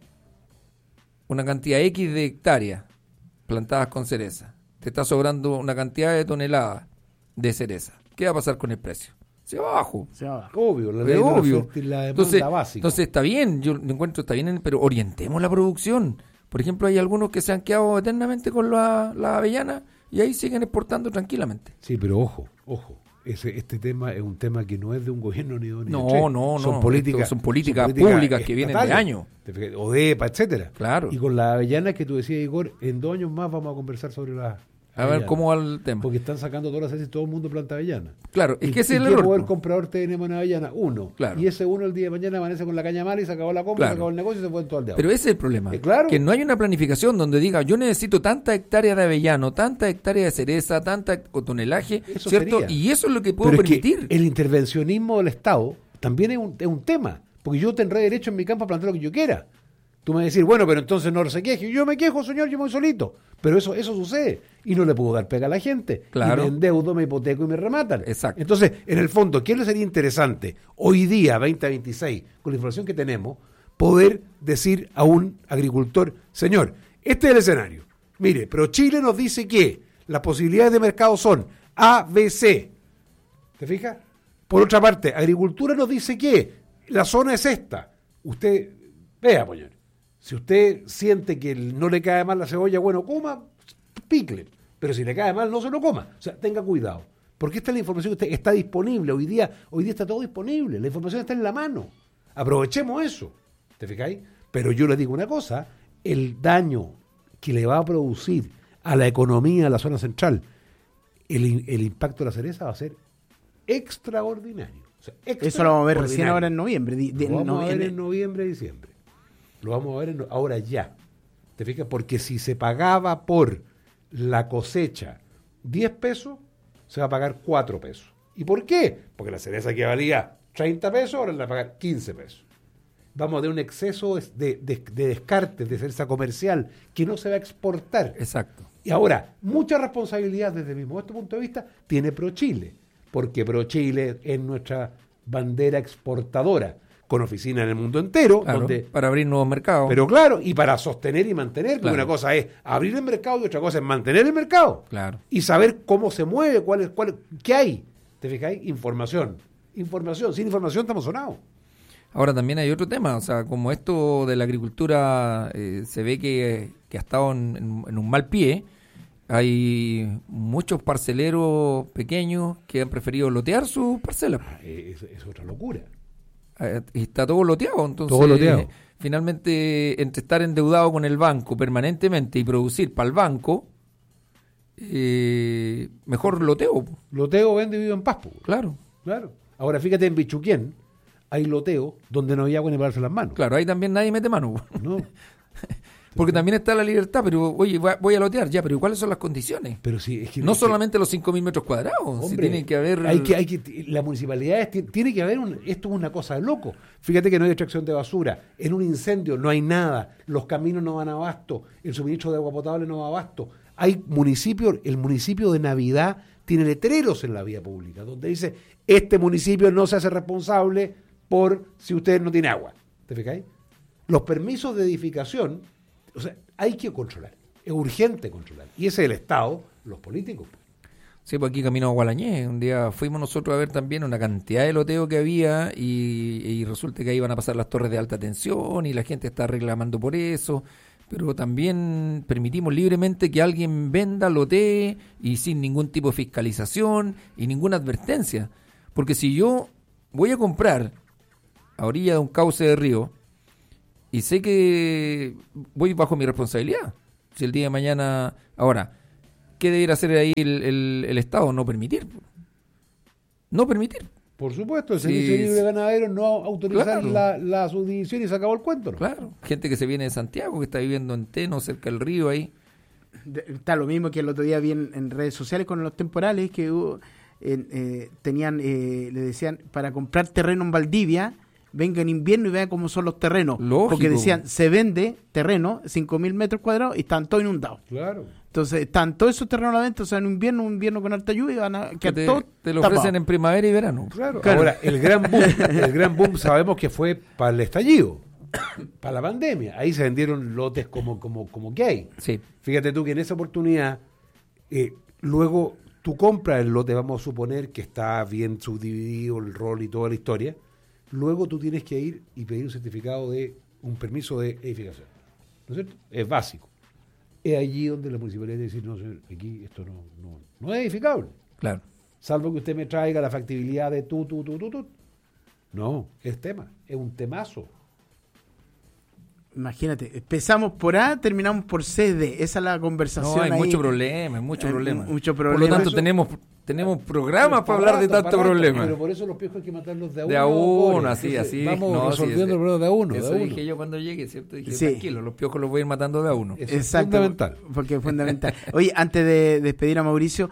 una cantidad X de hectáreas plantadas con cereza, te está sobrando una cantidad de toneladas de cereza, ¿qué va a pasar con el precio? Se va abajo. Obvio, la demanda básica. Entonces está bien, yo encuentro está bien, pero orientemos la producción. Por ejemplo, hay algunos que se han quedado eternamente con la avellana y ahí siguen exportando tranquilamente. Sí, pero ojo. Este tema es un tema que no es de un gobierno ni de un No. Son políticas públicas que vienen de años. ODEPA, etcétera. Claro. Y con la avellana que tú decías, Igor, en 2 años más vamos a conversar sobre la A ver cómo va el tema. Porque están sacando todas las veces y todo el mundo planta avellana. Claro, es que ese es el error. ¿Qué error. comprador tenemos en avellana? Uno. Claro. Y ese uno el día de mañana amanece con la caña mala y se acabó la compra, se acabó el negocio y se fue todo el día. Pero ese es el problema. Claro. Que no hay una planificación donde diga, yo necesito tanta hectárea de avellano, tanta hectárea de cereza, tanta tonelaje, eso ¿cierto? Sería. Y eso es lo que puedo Pero permitir. Es que el intervencionismo del Estado también es un tema. Porque yo tendré derecho en mi campo a plantar lo que yo quiera. Tú me vas a decir, bueno, pero entonces no se queje. Yo me quejo, señor, yo me voy solito. Pero eso sucede. Y no le puedo dar pega a la gente. Claro. Y me endeudo, me hipoteco y me rematan. Exacto. Entonces, en el fondo, ¿qué le sería interesante hoy día, 2026, con la información que tenemos, poder decir a un agricultor, señor, este es el escenario. Mire, pero Chile nos dice que las posibilidades de mercado son A, B, C. ¿Te fijas? Por otra parte, agricultura nos dice que la zona es esta. Usted, vea, señor. Si usted siente que no le cae mal la cebolla, bueno, coma, picle. Pero si le cae mal, no se lo coma. O sea, tenga cuidado. Porque esta es la información que está disponible. Hoy día está todo disponible. La información está en la mano. Aprovechemos eso. ¿Te fijáis? Pero yo le digo una cosa. El daño que le va a producir a la economía de la zona central, el impacto de la cereza va a ser extraordinario. O sea, eso lo vamos a ver recién ahora en noviembre. Lo vamos a ver en noviembre y diciembre. Lo vamos a ver ahora ya. ¿Te fijas? Porque si se pagaba por la cosecha 10 pesos, se va a pagar 4 pesos. ¿Y por qué? Porque la cereza que valía 30 pesos, ahora le va a pagar 15 pesos. Vamos a tener un exceso de descartes de cereza comercial que no se va a exportar. Exacto. Y ahora, mucha responsabilidad desde mi modesto punto de vista tiene ProChile, porque ProChile es nuestra bandera exportadora, con oficina en el mundo entero. Claro, donde, para abrir nuevos mercados. Pero claro, y para sostener y mantener, porque Claro. una cosa es abrir el mercado y otra cosa es mantener el mercado. Claro. Y saber cómo se mueve, qué hay. ¿Te fijáis? Información. Sin información estamos sonados. Ahora también hay otro tema, o sea, como esto de la agricultura se ve que ha estado en un mal pie, hay muchos parceleros pequeños que han preferido lotear sus parcelas. Es otra locura. Está todo loteado, entonces Todo loteado. Finalmente entre estar endeudado con el banco permanentemente y producir para el banco, mejor loteo. Loteo vende y vive en paz. Po. Claro. Ahora fíjate en Bichuquén, hay loteo donde no hay agua ni para darse las manos. Claro, ahí también nadie mete mano. No. Porque también está la libertad, pero oye, voy a lotear ya, pero ¿cuáles son las condiciones? Pero sí, es que no solamente los 5.000 metros cuadrados, hombre, si tiene que haber... la municipalidad tiene que haber, esto es una cosa de loco. Fíjate que no hay extracción de basura, en un incendio no hay nada, los caminos no van a abasto, el suministro de agua potable no va a abasto. Hay municipios, el municipio de Navidad tiene letreros en la vía pública, donde dice, este municipio no se hace responsable por si usted no tiene agua. ¿Te fijáis? Los permisos de edificación, o sea, hay que controlar. Es urgente controlar. Y ese es el Estado, los políticos. Sí, pues aquí camino a Gualañé. Un día fuimos nosotros a ver también una cantidad de loteo que había y resulta que ahí iban a pasar las torres de alta tensión y la gente está reclamando por eso. pero también permitimos libremente que alguien venda, lotee y sin ningún tipo de fiscalización y ninguna advertencia. Porque si yo voy a comprar a orilla de un cauce de río y sé que voy bajo mi responsabilidad, si el día de mañana... Ahora, ¿qué debería hacer ahí el Estado? No permitir. No permitir. Por supuesto, el Servicio Libre Ganadero no autorizar Claro. la subdivisión y se acabó el cuento, ¿no? Claro, gente que se viene de Santiago, que está viviendo en Teno, cerca del río ahí. Está lo mismo que el otro día vi en redes sociales con los temporales que hubo, tenían, le decían, para comprar terreno en Valdivia, venga en invierno y vea cómo son los terrenos. Lógico. Porque decían, se vende terreno, 5.000 metros cuadrados, y están todos inundados. Claro. Entonces, están todos esos terrenos a la venta, o sea, en un invierno con alta lluvia, van a Que quedar todos te lo ofrecen tapados. en primavera y verano. Claro. Claro. Ahora, el gran boom sabemos que fue para el estallido, para la pandemia. Ahí se vendieron lotes como que hay. Sí. Fíjate tú que en esa oportunidad, luego tú compras el lote, vamos a suponer que está bien subdividido el rol y toda la historia, luego tú tienes que ir y pedir un certificado de un permiso de edificación. ¿No es cierto? Es básico. Es allí donde la municipalidad dice, no, señor, aquí esto no es edificable. Claro. Salvo que usted me traiga la factibilidad de tú. No, es un temazo. Imagínate, empezamos por A, terminamos por C, D. Esa es la conversación. No, hay ahí. mucho problema, Mucho Por lo problema. tanto, tenemos programas para hablar de tanto problema. Pero por eso los piojos hay que matarlos de a uno. De a uno, Boris. así, Entonces, así. Vamos No, resolviendo sí, el problema de a uno. Eso de a uno. dije yo cuando llegué, ¿cierto? Dije, Sí. tranquilo, los piojos los voy a ir matando de a uno. Eso es Exacto, fundamental. porque es fundamental. Oye, antes de despedir a Mauricio,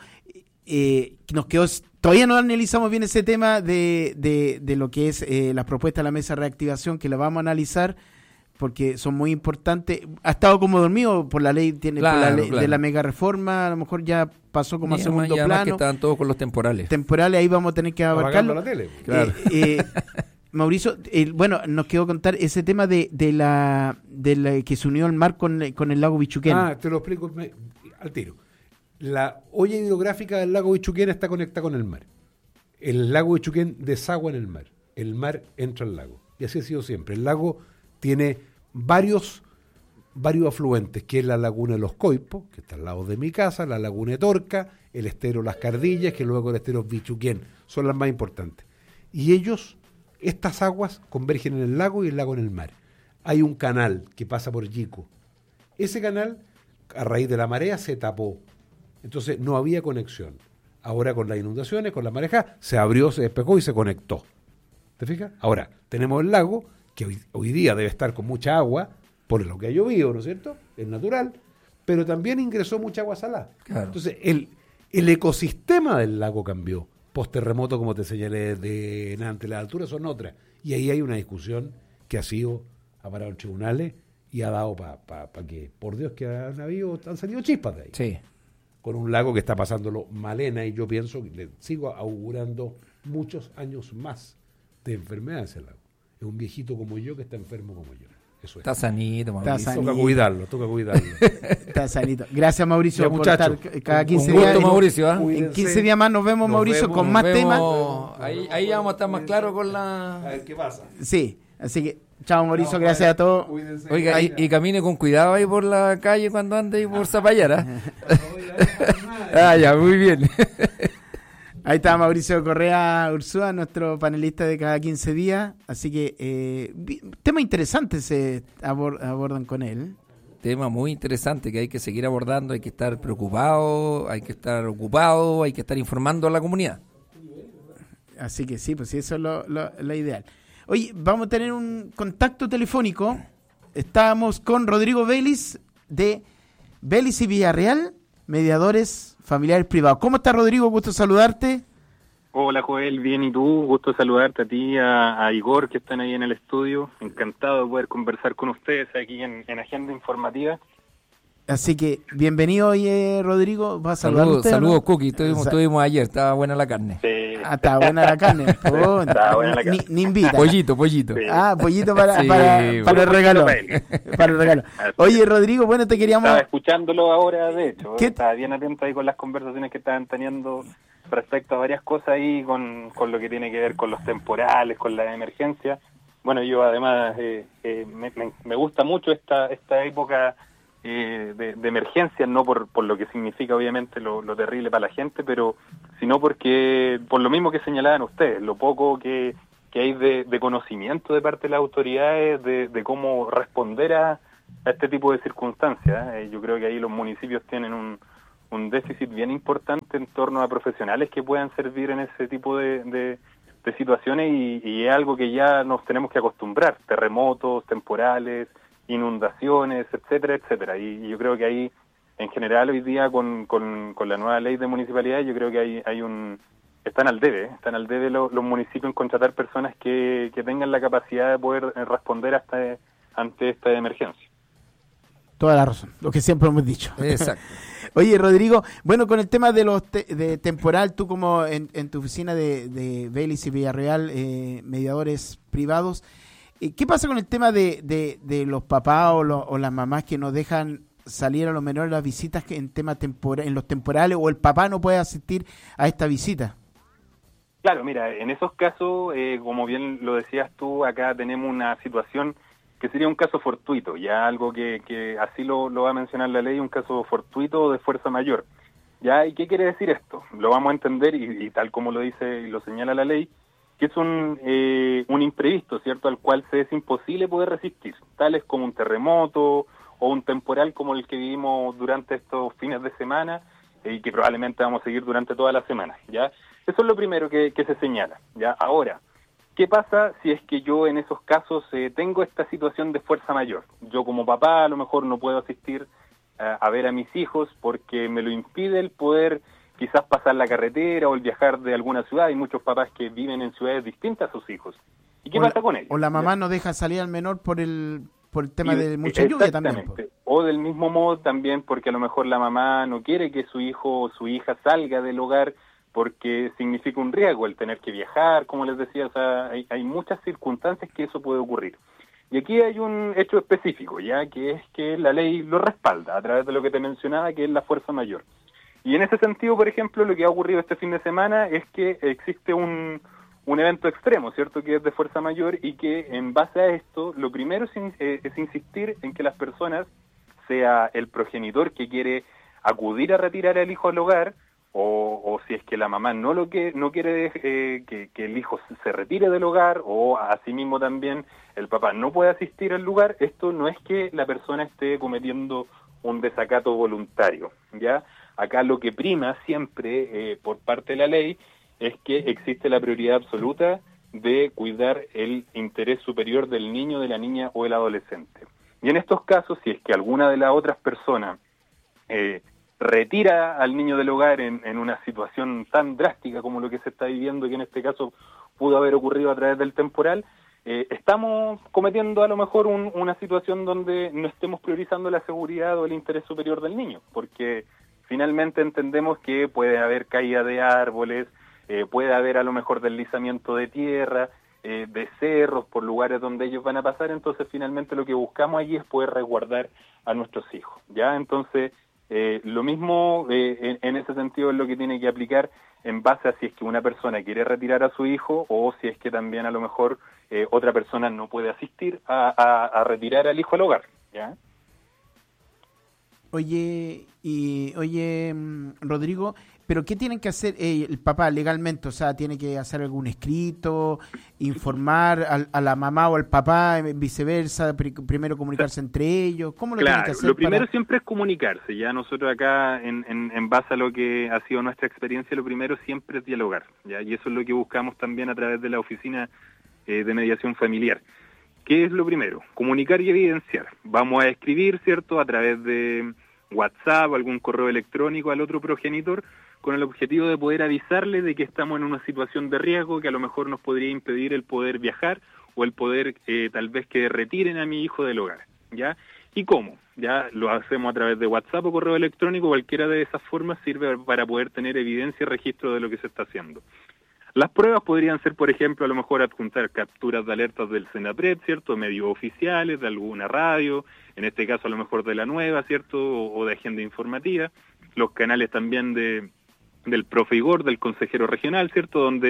nos quedó, todavía no analizamos bien ese tema de lo que es las propuestas de la mesa de reactivación, que la vamos a analizar porque son muy importantes. Ha estado como dormido por la ley, Claro, por la ley claro. de la mega reforma, a lo mejor ya pasó como a segundo y además que plano. estaban todos con los temporales. Temporales, ahí vamos a tener que Apagando abarcarlo. la tele. Claro. Mauricio, bueno, nos quedó contar ese tema de la que se unió el mar con el lago Bichuquén. Te lo explico al tiro. La olla hidrográfica del lago Bichuquén está conectada con el mar. El lago Bichuquén desagua en el mar. El mar entra al lago. Y así ha sido siempre. El lago tiene varios afluentes, que es la laguna de los Coipos, que está al lado de mi casa, la laguna de Torca, el estero Las Cardillas, que luego el estero Bichuquén, son las más importantes. Y estas aguas convergen en el lago y el lago en el mar. Hay un canal que pasa por Yico. Ese canal, a raíz de la marea, se tapó. Entonces no había conexión. Ahora con las inundaciones, con la mareja, se abrió, se despejó y se conectó. ¿Te fijas? Ahora, tenemos el lago, que hoy día debe estar con mucha agua, por lo que ha llovido, ¿no es cierto? Es natural, pero también ingresó mucha agua salada. Claro. Entonces, el ecosistema del lago cambió. Post-terremoto, como te señalé de antes, las alturas son otras. Y ahí hay una discusión que ha parado en tribunales y ha dado para que, por Dios, que han salido chispas de ahí. Sí. Con un lago que está pasándolo malena, y yo pienso que le sigo augurando muchos años más de enfermedad a ese lago. Es un viejito como yo que está enfermo como yo. Eso es. Está sanito, Mauricio. Está Toca sanito. cuidarlo. Está sanito. Gracias, Mauricio, Ya, por muchachos. estar cada Un 15 gusto, días. Mauricio, ¿ah? En 15 días más nos vemos, Mauricio, con más Nos temas. vemos. Ahí vamos a estar más claros con la... ver qué pasa. Sí, así que, chao, Mauricio, gracias a todos. Oiga, y camine con cuidado ahí por la calle cuando ande ahí por Zapallara. Ya, muy bien. Ahí está Mauricio Correa Ursúa, nuestro panelista de cada 15 días. Así que temas interesantes se abordan con él. Tema muy interesante que hay que seguir abordando, hay que estar preocupado, hay que estar ocupado, hay que estar informando a la comunidad. Así que sí, pues sí, eso es lo ideal. Oye, vamos a tener un contacto telefónico. Estamos con Rodrigo Vélez de Vélez y Villarreal, mediadores familiares privados. ¿Cómo está, Rodrigo? Gusto saludarte. Hola, Joel, bien, ¿y tú? Gusto saludarte a ti, a Igor, que están ahí en el estudio. Encantado de poder conversar con ustedes aquí en Agenda Informativa. Así que, bienvenido, Rodrigo. ¿Vas a saludar usted, Saludos, ¿no? Cookie. Estuvimos ayer, estaba buena la carne. Sí. Está buena la carne. Está buena la carne. Ni invita. Pollito. Sí. Pollito Sí, para el regalo. Para el regalo. Oye, Rodrigo, bueno, te queríamos... Estaba escuchándolo ahora, de hecho. ¿Qué? Estaba bien atento ahí con las conversaciones que estaban teniendo respecto a varias cosas ahí con lo que tiene que ver con los temporales, con la emergencia. Bueno, yo además me gusta mucho esta época de emergencia, no por lo que significa obviamente lo terrible para la gente, pero sino porque por lo mismo que señalaban ustedes, lo poco que hay de conocimiento de parte de las autoridades de cómo responder a este tipo de circunstancias. Yo creo que ahí los municipios tienen un déficit bien importante en torno a profesionales que puedan servir en ese tipo de situaciones y es algo que ya nos tenemos que acostumbrar, terremotos, temporales, inundaciones, etcétera, etcétera. Y yo creo que ahí, en general, hoy día con la nueva ley de municipalidades, yo creo que están al debe los municipios en contratar personas que tengan la capacidad de poder responder ante esta emergencia. Toda la razón, lo que siempre hemos dicho. Exacto. Oye, Rodrigo, bueno, con el tema de los de temporal, tú como en tu oficina de Baylis y Villarreal, mediadores privados, ¿qué pasa con el tema de los papás o las mamás que no dejan salir a los menores las visitas en los temporales, o el papá no puede asistir a esta visita? Claro, mira, en esos casos, como bien lo decías tú, acá tenemos una situación que sería un caso fortuito, ya algo que así lo va a mencionar la ley, un caso fortuito de fuerza mayor. ¿Ya? ¿Y qué quiere decir esto? Lo vamos a entender y tal como lo dice y lo señala la ley, que es un imprevisto, ¿cierto?, al cual se es imposible poder resistir, tales como un terremoto o un temporal como el que vivimos durante estos fines de semana y que probablemente vamos a seguir durante toda la semana, ¿ya? Eso es lo primero que se señala, ¿ya? Ahora, ¿qué pasa si es que yo en esos casos tengo esta situación de fuerza mayor? Yo como papá a lo mejor no puedo asistir a ver a mis hijos porque me lo impide el poder quizás pasar la carretera o el viajar de alguna ciudad. Hay muchos papás que viven en ciudades distintas a sus hijos. ¿Y qué pasa con ellos? O la mamá no deja salir al menor por el tema de mucha lluvia también. O del mismo modo también porque a lo mejor la mamá no quiere que su hijo o su hija salga del hogar porque significa un riesgo el tener que viajar, como les decía, o sea, hay muchas circunstancias que eso puede ocurrir. Y aquí hay un hecho específico, ya que es que la ley lo respalda a través de lo que te mencionaba, que es la fuerza mayor. Y en ese sentido, por ejemplo, lo que ha ocurrido este fin de semana es que existe un evento extremo, ¿cierto?, que es de fuerza mayor y que en base a esto, lo primero es insistir en que las personas, sea el progenitor que quiere acudir a retirar al hijo al hogar, o si es que la mamá no quiere que el hijo se retire del hogar, o asimismo también el papá no puede asistir al lugar, esto no es que la persona esté cometiendo un desacato voluntario, ¿ya? Acá lo que prima siempre por parte de la ley es que existe la prioridad absoluta de cuidar el interés superior del niño, de la niña o del adolescente. Y en estos casos, si es que alguna de las otras personas retira al niño del hogar en una situación tan drástica como lo que se está viviendo, que en este caso pudo haber ocurrido a través del temporal, estamos cometiendo a lo mejor una situación donde no estemos priorizando la seguridad o el interés superior del niño, porque finalmente entendemos que puede haber caída de árboles, puede haber a lo mejor deslizamiento de tierra, de cerros por lugares donde ellos van a pasar, entonces finalmente lo que buscamos allí es poder resguardar a nuestros hijos, ¿ya? Entonces, lo mismo en ese sentido es lo que tiene que aplicar en base a si es que una persona quiere retirar a su hijo o si es que también a lo mejor otra persona no puede asistir a retirar al hijo al hogar, ¿ya? Oye, Rodrigo, ¿pero qué tienen que hacer el papá legalmente? O sea, ¿tiene que hacer algún escrito, informar a la mamá o al papá, viceversa, primero comunicarse entre ellos? ¿Cómo lo tienen que hacer? Lo primero siempre es comunicarse. Ya nosotros acá, en base a lo que ha sido nuestra experiencia, lo primero siempre es dialogar, ¿ya? Y eso es lo que buscamos también a través de la oficina de mediación familiar. ¿Qué es lo primero? Comunicar y evidenciar. Vamos a escribir, ¿cierto?, a través de WhatsApp o algún correo electrónico al otro progenitor con el objetivo de poder avisarle de que estamos en una situación de riesgo que a lo mejor nos podría impedir el poder viajar o el poder tal vez que retiren a mi hijo del hogar, ¿ya? ¿Y cómo? Ya lo hacemos a través de WhatsApp o correo electrónico, cualquiera de esas formas sirve para poder tener evidencia y registro de lo que se está haciendo. Las pruebas podrían ser, por ejemplo, a lo mejor adjuntar capturas de alertas del Senapred, ¿cierto?, medios oficiales, de alguna radio, en este caso a lo mejor de La Nueva, ¿cierto?, o de agenda informativa, los canales también del profe Igor, del consejero regional, ¿cierto?, donde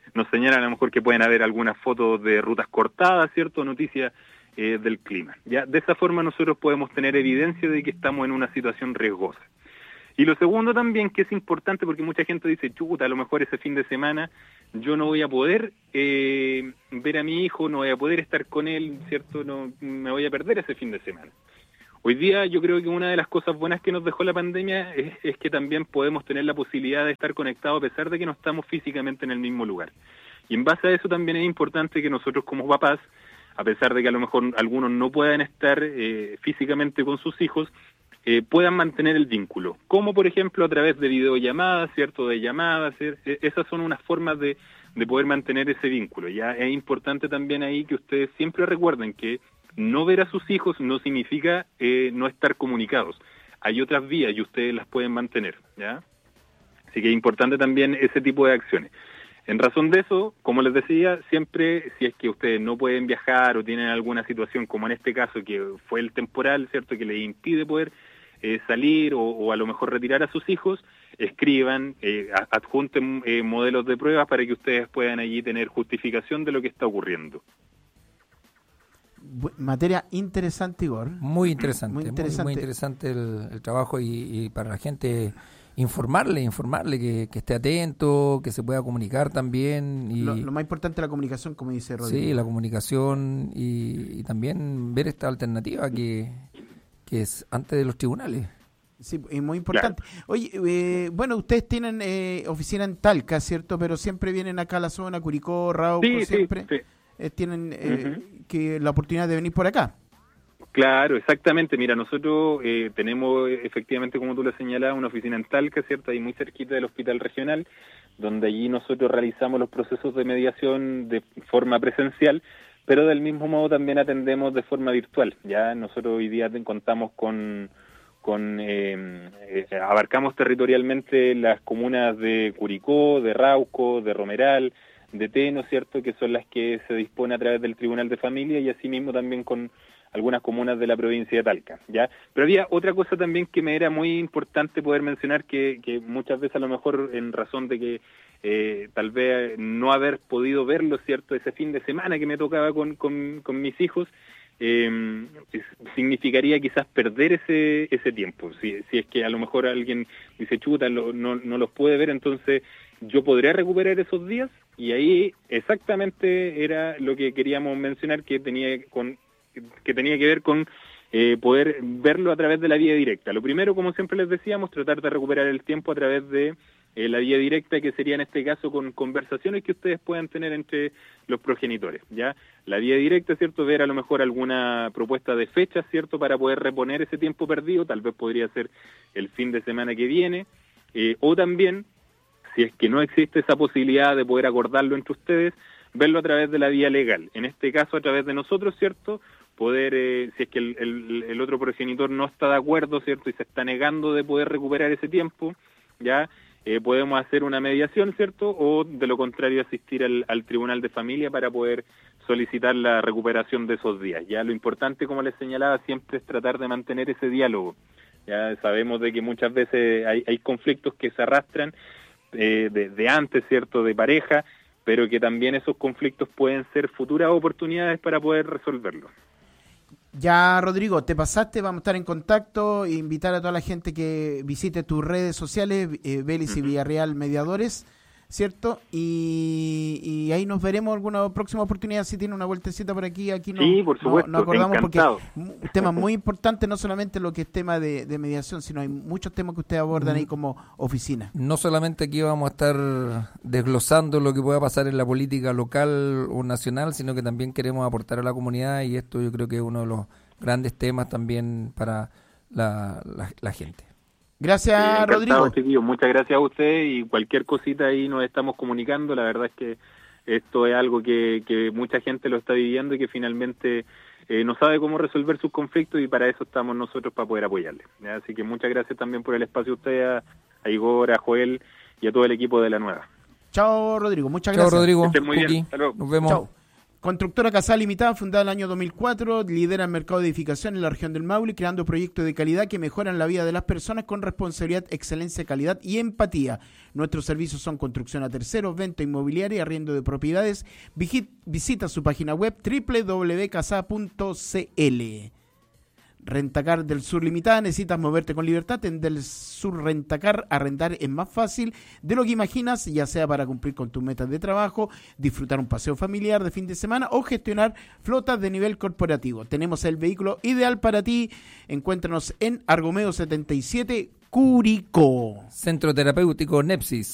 nos señalan a lo mejor que pueden haber algunas fotos de rutas cortadas, ¿cierto? Noticias del clima. Ya de esa forma nosotros podemos tener evidencia de que estamos en una situación riesgosa. Y lo segundo también, que es importante, porque mucha gente dice, chuta, a lo mejor ese fin de semana yo no voy a poder ver a mi hijo, no voy a poder estar con él, ¿cierto? No, me voy a perder ese fin de semana. Hoy día yo creo que una de las cosas buenas que nos dejó la pandemia es que también podemos tener la posibilidad de estar conectados a pesar de que no estamos físicamente en el mismo lugar. Y en base a eso también es importante que nosotros como papás, a pesar de que a lo mejor algunos no puedan estar físicamente con sus hijos, puedan mantener el vínculo, como por ejemplo a través de videollamadas, ¿cierto? De llamadas, esas son unas formas de poder mantener ese vínculo. Ya es importante también ahí que ustedes siempre recuerden que no ver a sus hijos no significa no estar comunicados. Hay otras vías y ustedes las pueden mantener, ¿ya? Así que es importante también ese tipo de acciones. En razón de eso, como les decía, siempre si es que ustedes no pueden viajar o tienen alguna situación, como en este caso que fue el temporal, ¿cierto? Que les impide poder salir o a lo mejor retirar a sus hijos, escriban, adjunten modelos de pruebas para que ustedes puedan allí tener justificación de lo que está ocurriendo. Materia interesante, Igor. Muy interesante, muy interesante, muy interesante el trabajo y para la gente informarle que esté atento, que se pueda comunicar también. Y lo más importante es la comunicación, como dice Rodrigo. Sí, la comunicación y también ver esta alternativa que es antes de los tribunales. Sí, es muy importante. Claro. Oye, bueno, ustedes tienen oficina en Talca, ¿cierto? Pero siempre vienen acá a la zona, Curicó, Rauco, sí, siempre sí. Tienen que la oportunidad de venir por acá. Claro, exactamente. Mira, nosotros tenemos efectivamente, como tú lo señalabas, una oficina en Talca, ¿cierto? Ahí muy cerquita del hospital regional, donde allí nosotros realizamos los procesos de mediación de forma presencial, pero del mismo modo también atendemos de forma virtual. Ya nosotros hoy día contamos abarcamos territorialmente las comunas de Curicó, de Rauco, de Romeral, de Teno, ¿cierto? Que son las que se dispone a través del Tribunal de Familia y asimismo también con algunas comunas de la provincia de Talca, ¿ya? Pero había otra cosa también que me era muy importante poder mencionar que muchas veces a lo mejor en razón de que tal vez no haber podido verlo, ¿cierto? Ese fin de semana que me tocaba con mis hijos, significaría quizás perder ese tiempo. Si es que a lo mejor alguien dice, chuta, no los puede ver, entonces yo podría recuperar esos días, y ahí exactamente era lo que queríamos mencionar, que tenía que ver con poder verlo a través de la vía directa. Lo primero, como siempre les decíamos, tratar de recuperar el tiempo a través de la vía directa, que sería en este caso con conversaciones que ustedes puedan tener entre los progenitores, ¿ya? La vía directa, ¿cierto? Ver a lo mejor alguna propuesta de fecha, ¿cierto? Para poder reponer ese tiempo perdido, tal vez podría ser el fin de semana que viene, o también, si es que no existe esa posibilidad de poder acordarlo entre ustedes, verlo a través de la vía legal. En este caso, a través de nosotros, ¿cierto? Poder, si es que el otro progenitor no está de acuerdo, ¿cierto? Y se está negando de poder recuperar ese tiempo, ¿ya? Podemos hacer una mediación, ¿cierto? O de lo contrario asistir al Tribunal de Familia para poder solicitar la recuperación de esos días. Ya lo importante, como les señalaba, siempre es tratar de mantener ese diálogo. Ya sabemos de que muchas veces hay conflictos que se arrastran de antes, ¿cierto? De pareja, pero que también esos conflictos pueden ser futuras oportunidades para poder resolverlos. Ya, Rodrigo, te pasaste, vamos a estar en contacto, invitar a toda la gente que visite tus redes sociales, Vélez y Villarreal Mediadores, ¿cierto? Y ahí nos veremos alguna próxima oportunidad, si tiene una vueltecita por aquí sí, por supuesto, nos acordamos, encantado. Porque un tema muy importante, no solamente lo que es tema de mediación, sino hay muchos temas que ustedes abordan ahí como oficina. No solamente aquí vamos a estar desglosando lo que pueda pasar en la política local o nacional, sino que también queremos aportar a la comunidad, y esto yo creo que es uno de los grandes temas también para la gente. Gracias, Rodrigo. Chiquillos. Muchas gracias a usted, y cualquier cosita ahí nos estamos comunicando. La verdad es que esto es algo que mucha gente lo está viviendo y que finalmente no sabe cómo resolver sus conflictos, y para eso estamos nosotros, para poder apoyarle. ¿Ya? Así que muchas gracias también por el espacio a usted, a Igor, a Joel y a todo el equipo de La Nueva. Chao, Rodrigo. Muchas gracias. Chao, Rodrigo. Que estén muy bien. Hasta luego. Nos vemos. Chao. Constructora Casal Limitada, fundada en el año 2004, lidera el mercado de edificación en la región del Maule, creando proyectos de calidad que mejoran la vida de las personas con responsabilidad, excelencia, calidad y empatía. Nuestros servicios son construcción a terceros, venta inmobiliaria y arriendo de propiedades. Visita su página web www.casa.cl. Rentacar del Sur Limitada, necesitas moverte con libertad. En Del Sur Rentacar, arrendar es más fácil de lo que imaginas, ya sea para cumplir con tus metas de trabajo, disfrutar un paseo familiar de fin de semana o gestionar flotas de nivel corporativo. Tenemos el vehículo ideal para ti. Encuéntranos en Argomeo 77, Curicó. Centro Terapéutico Nepsis,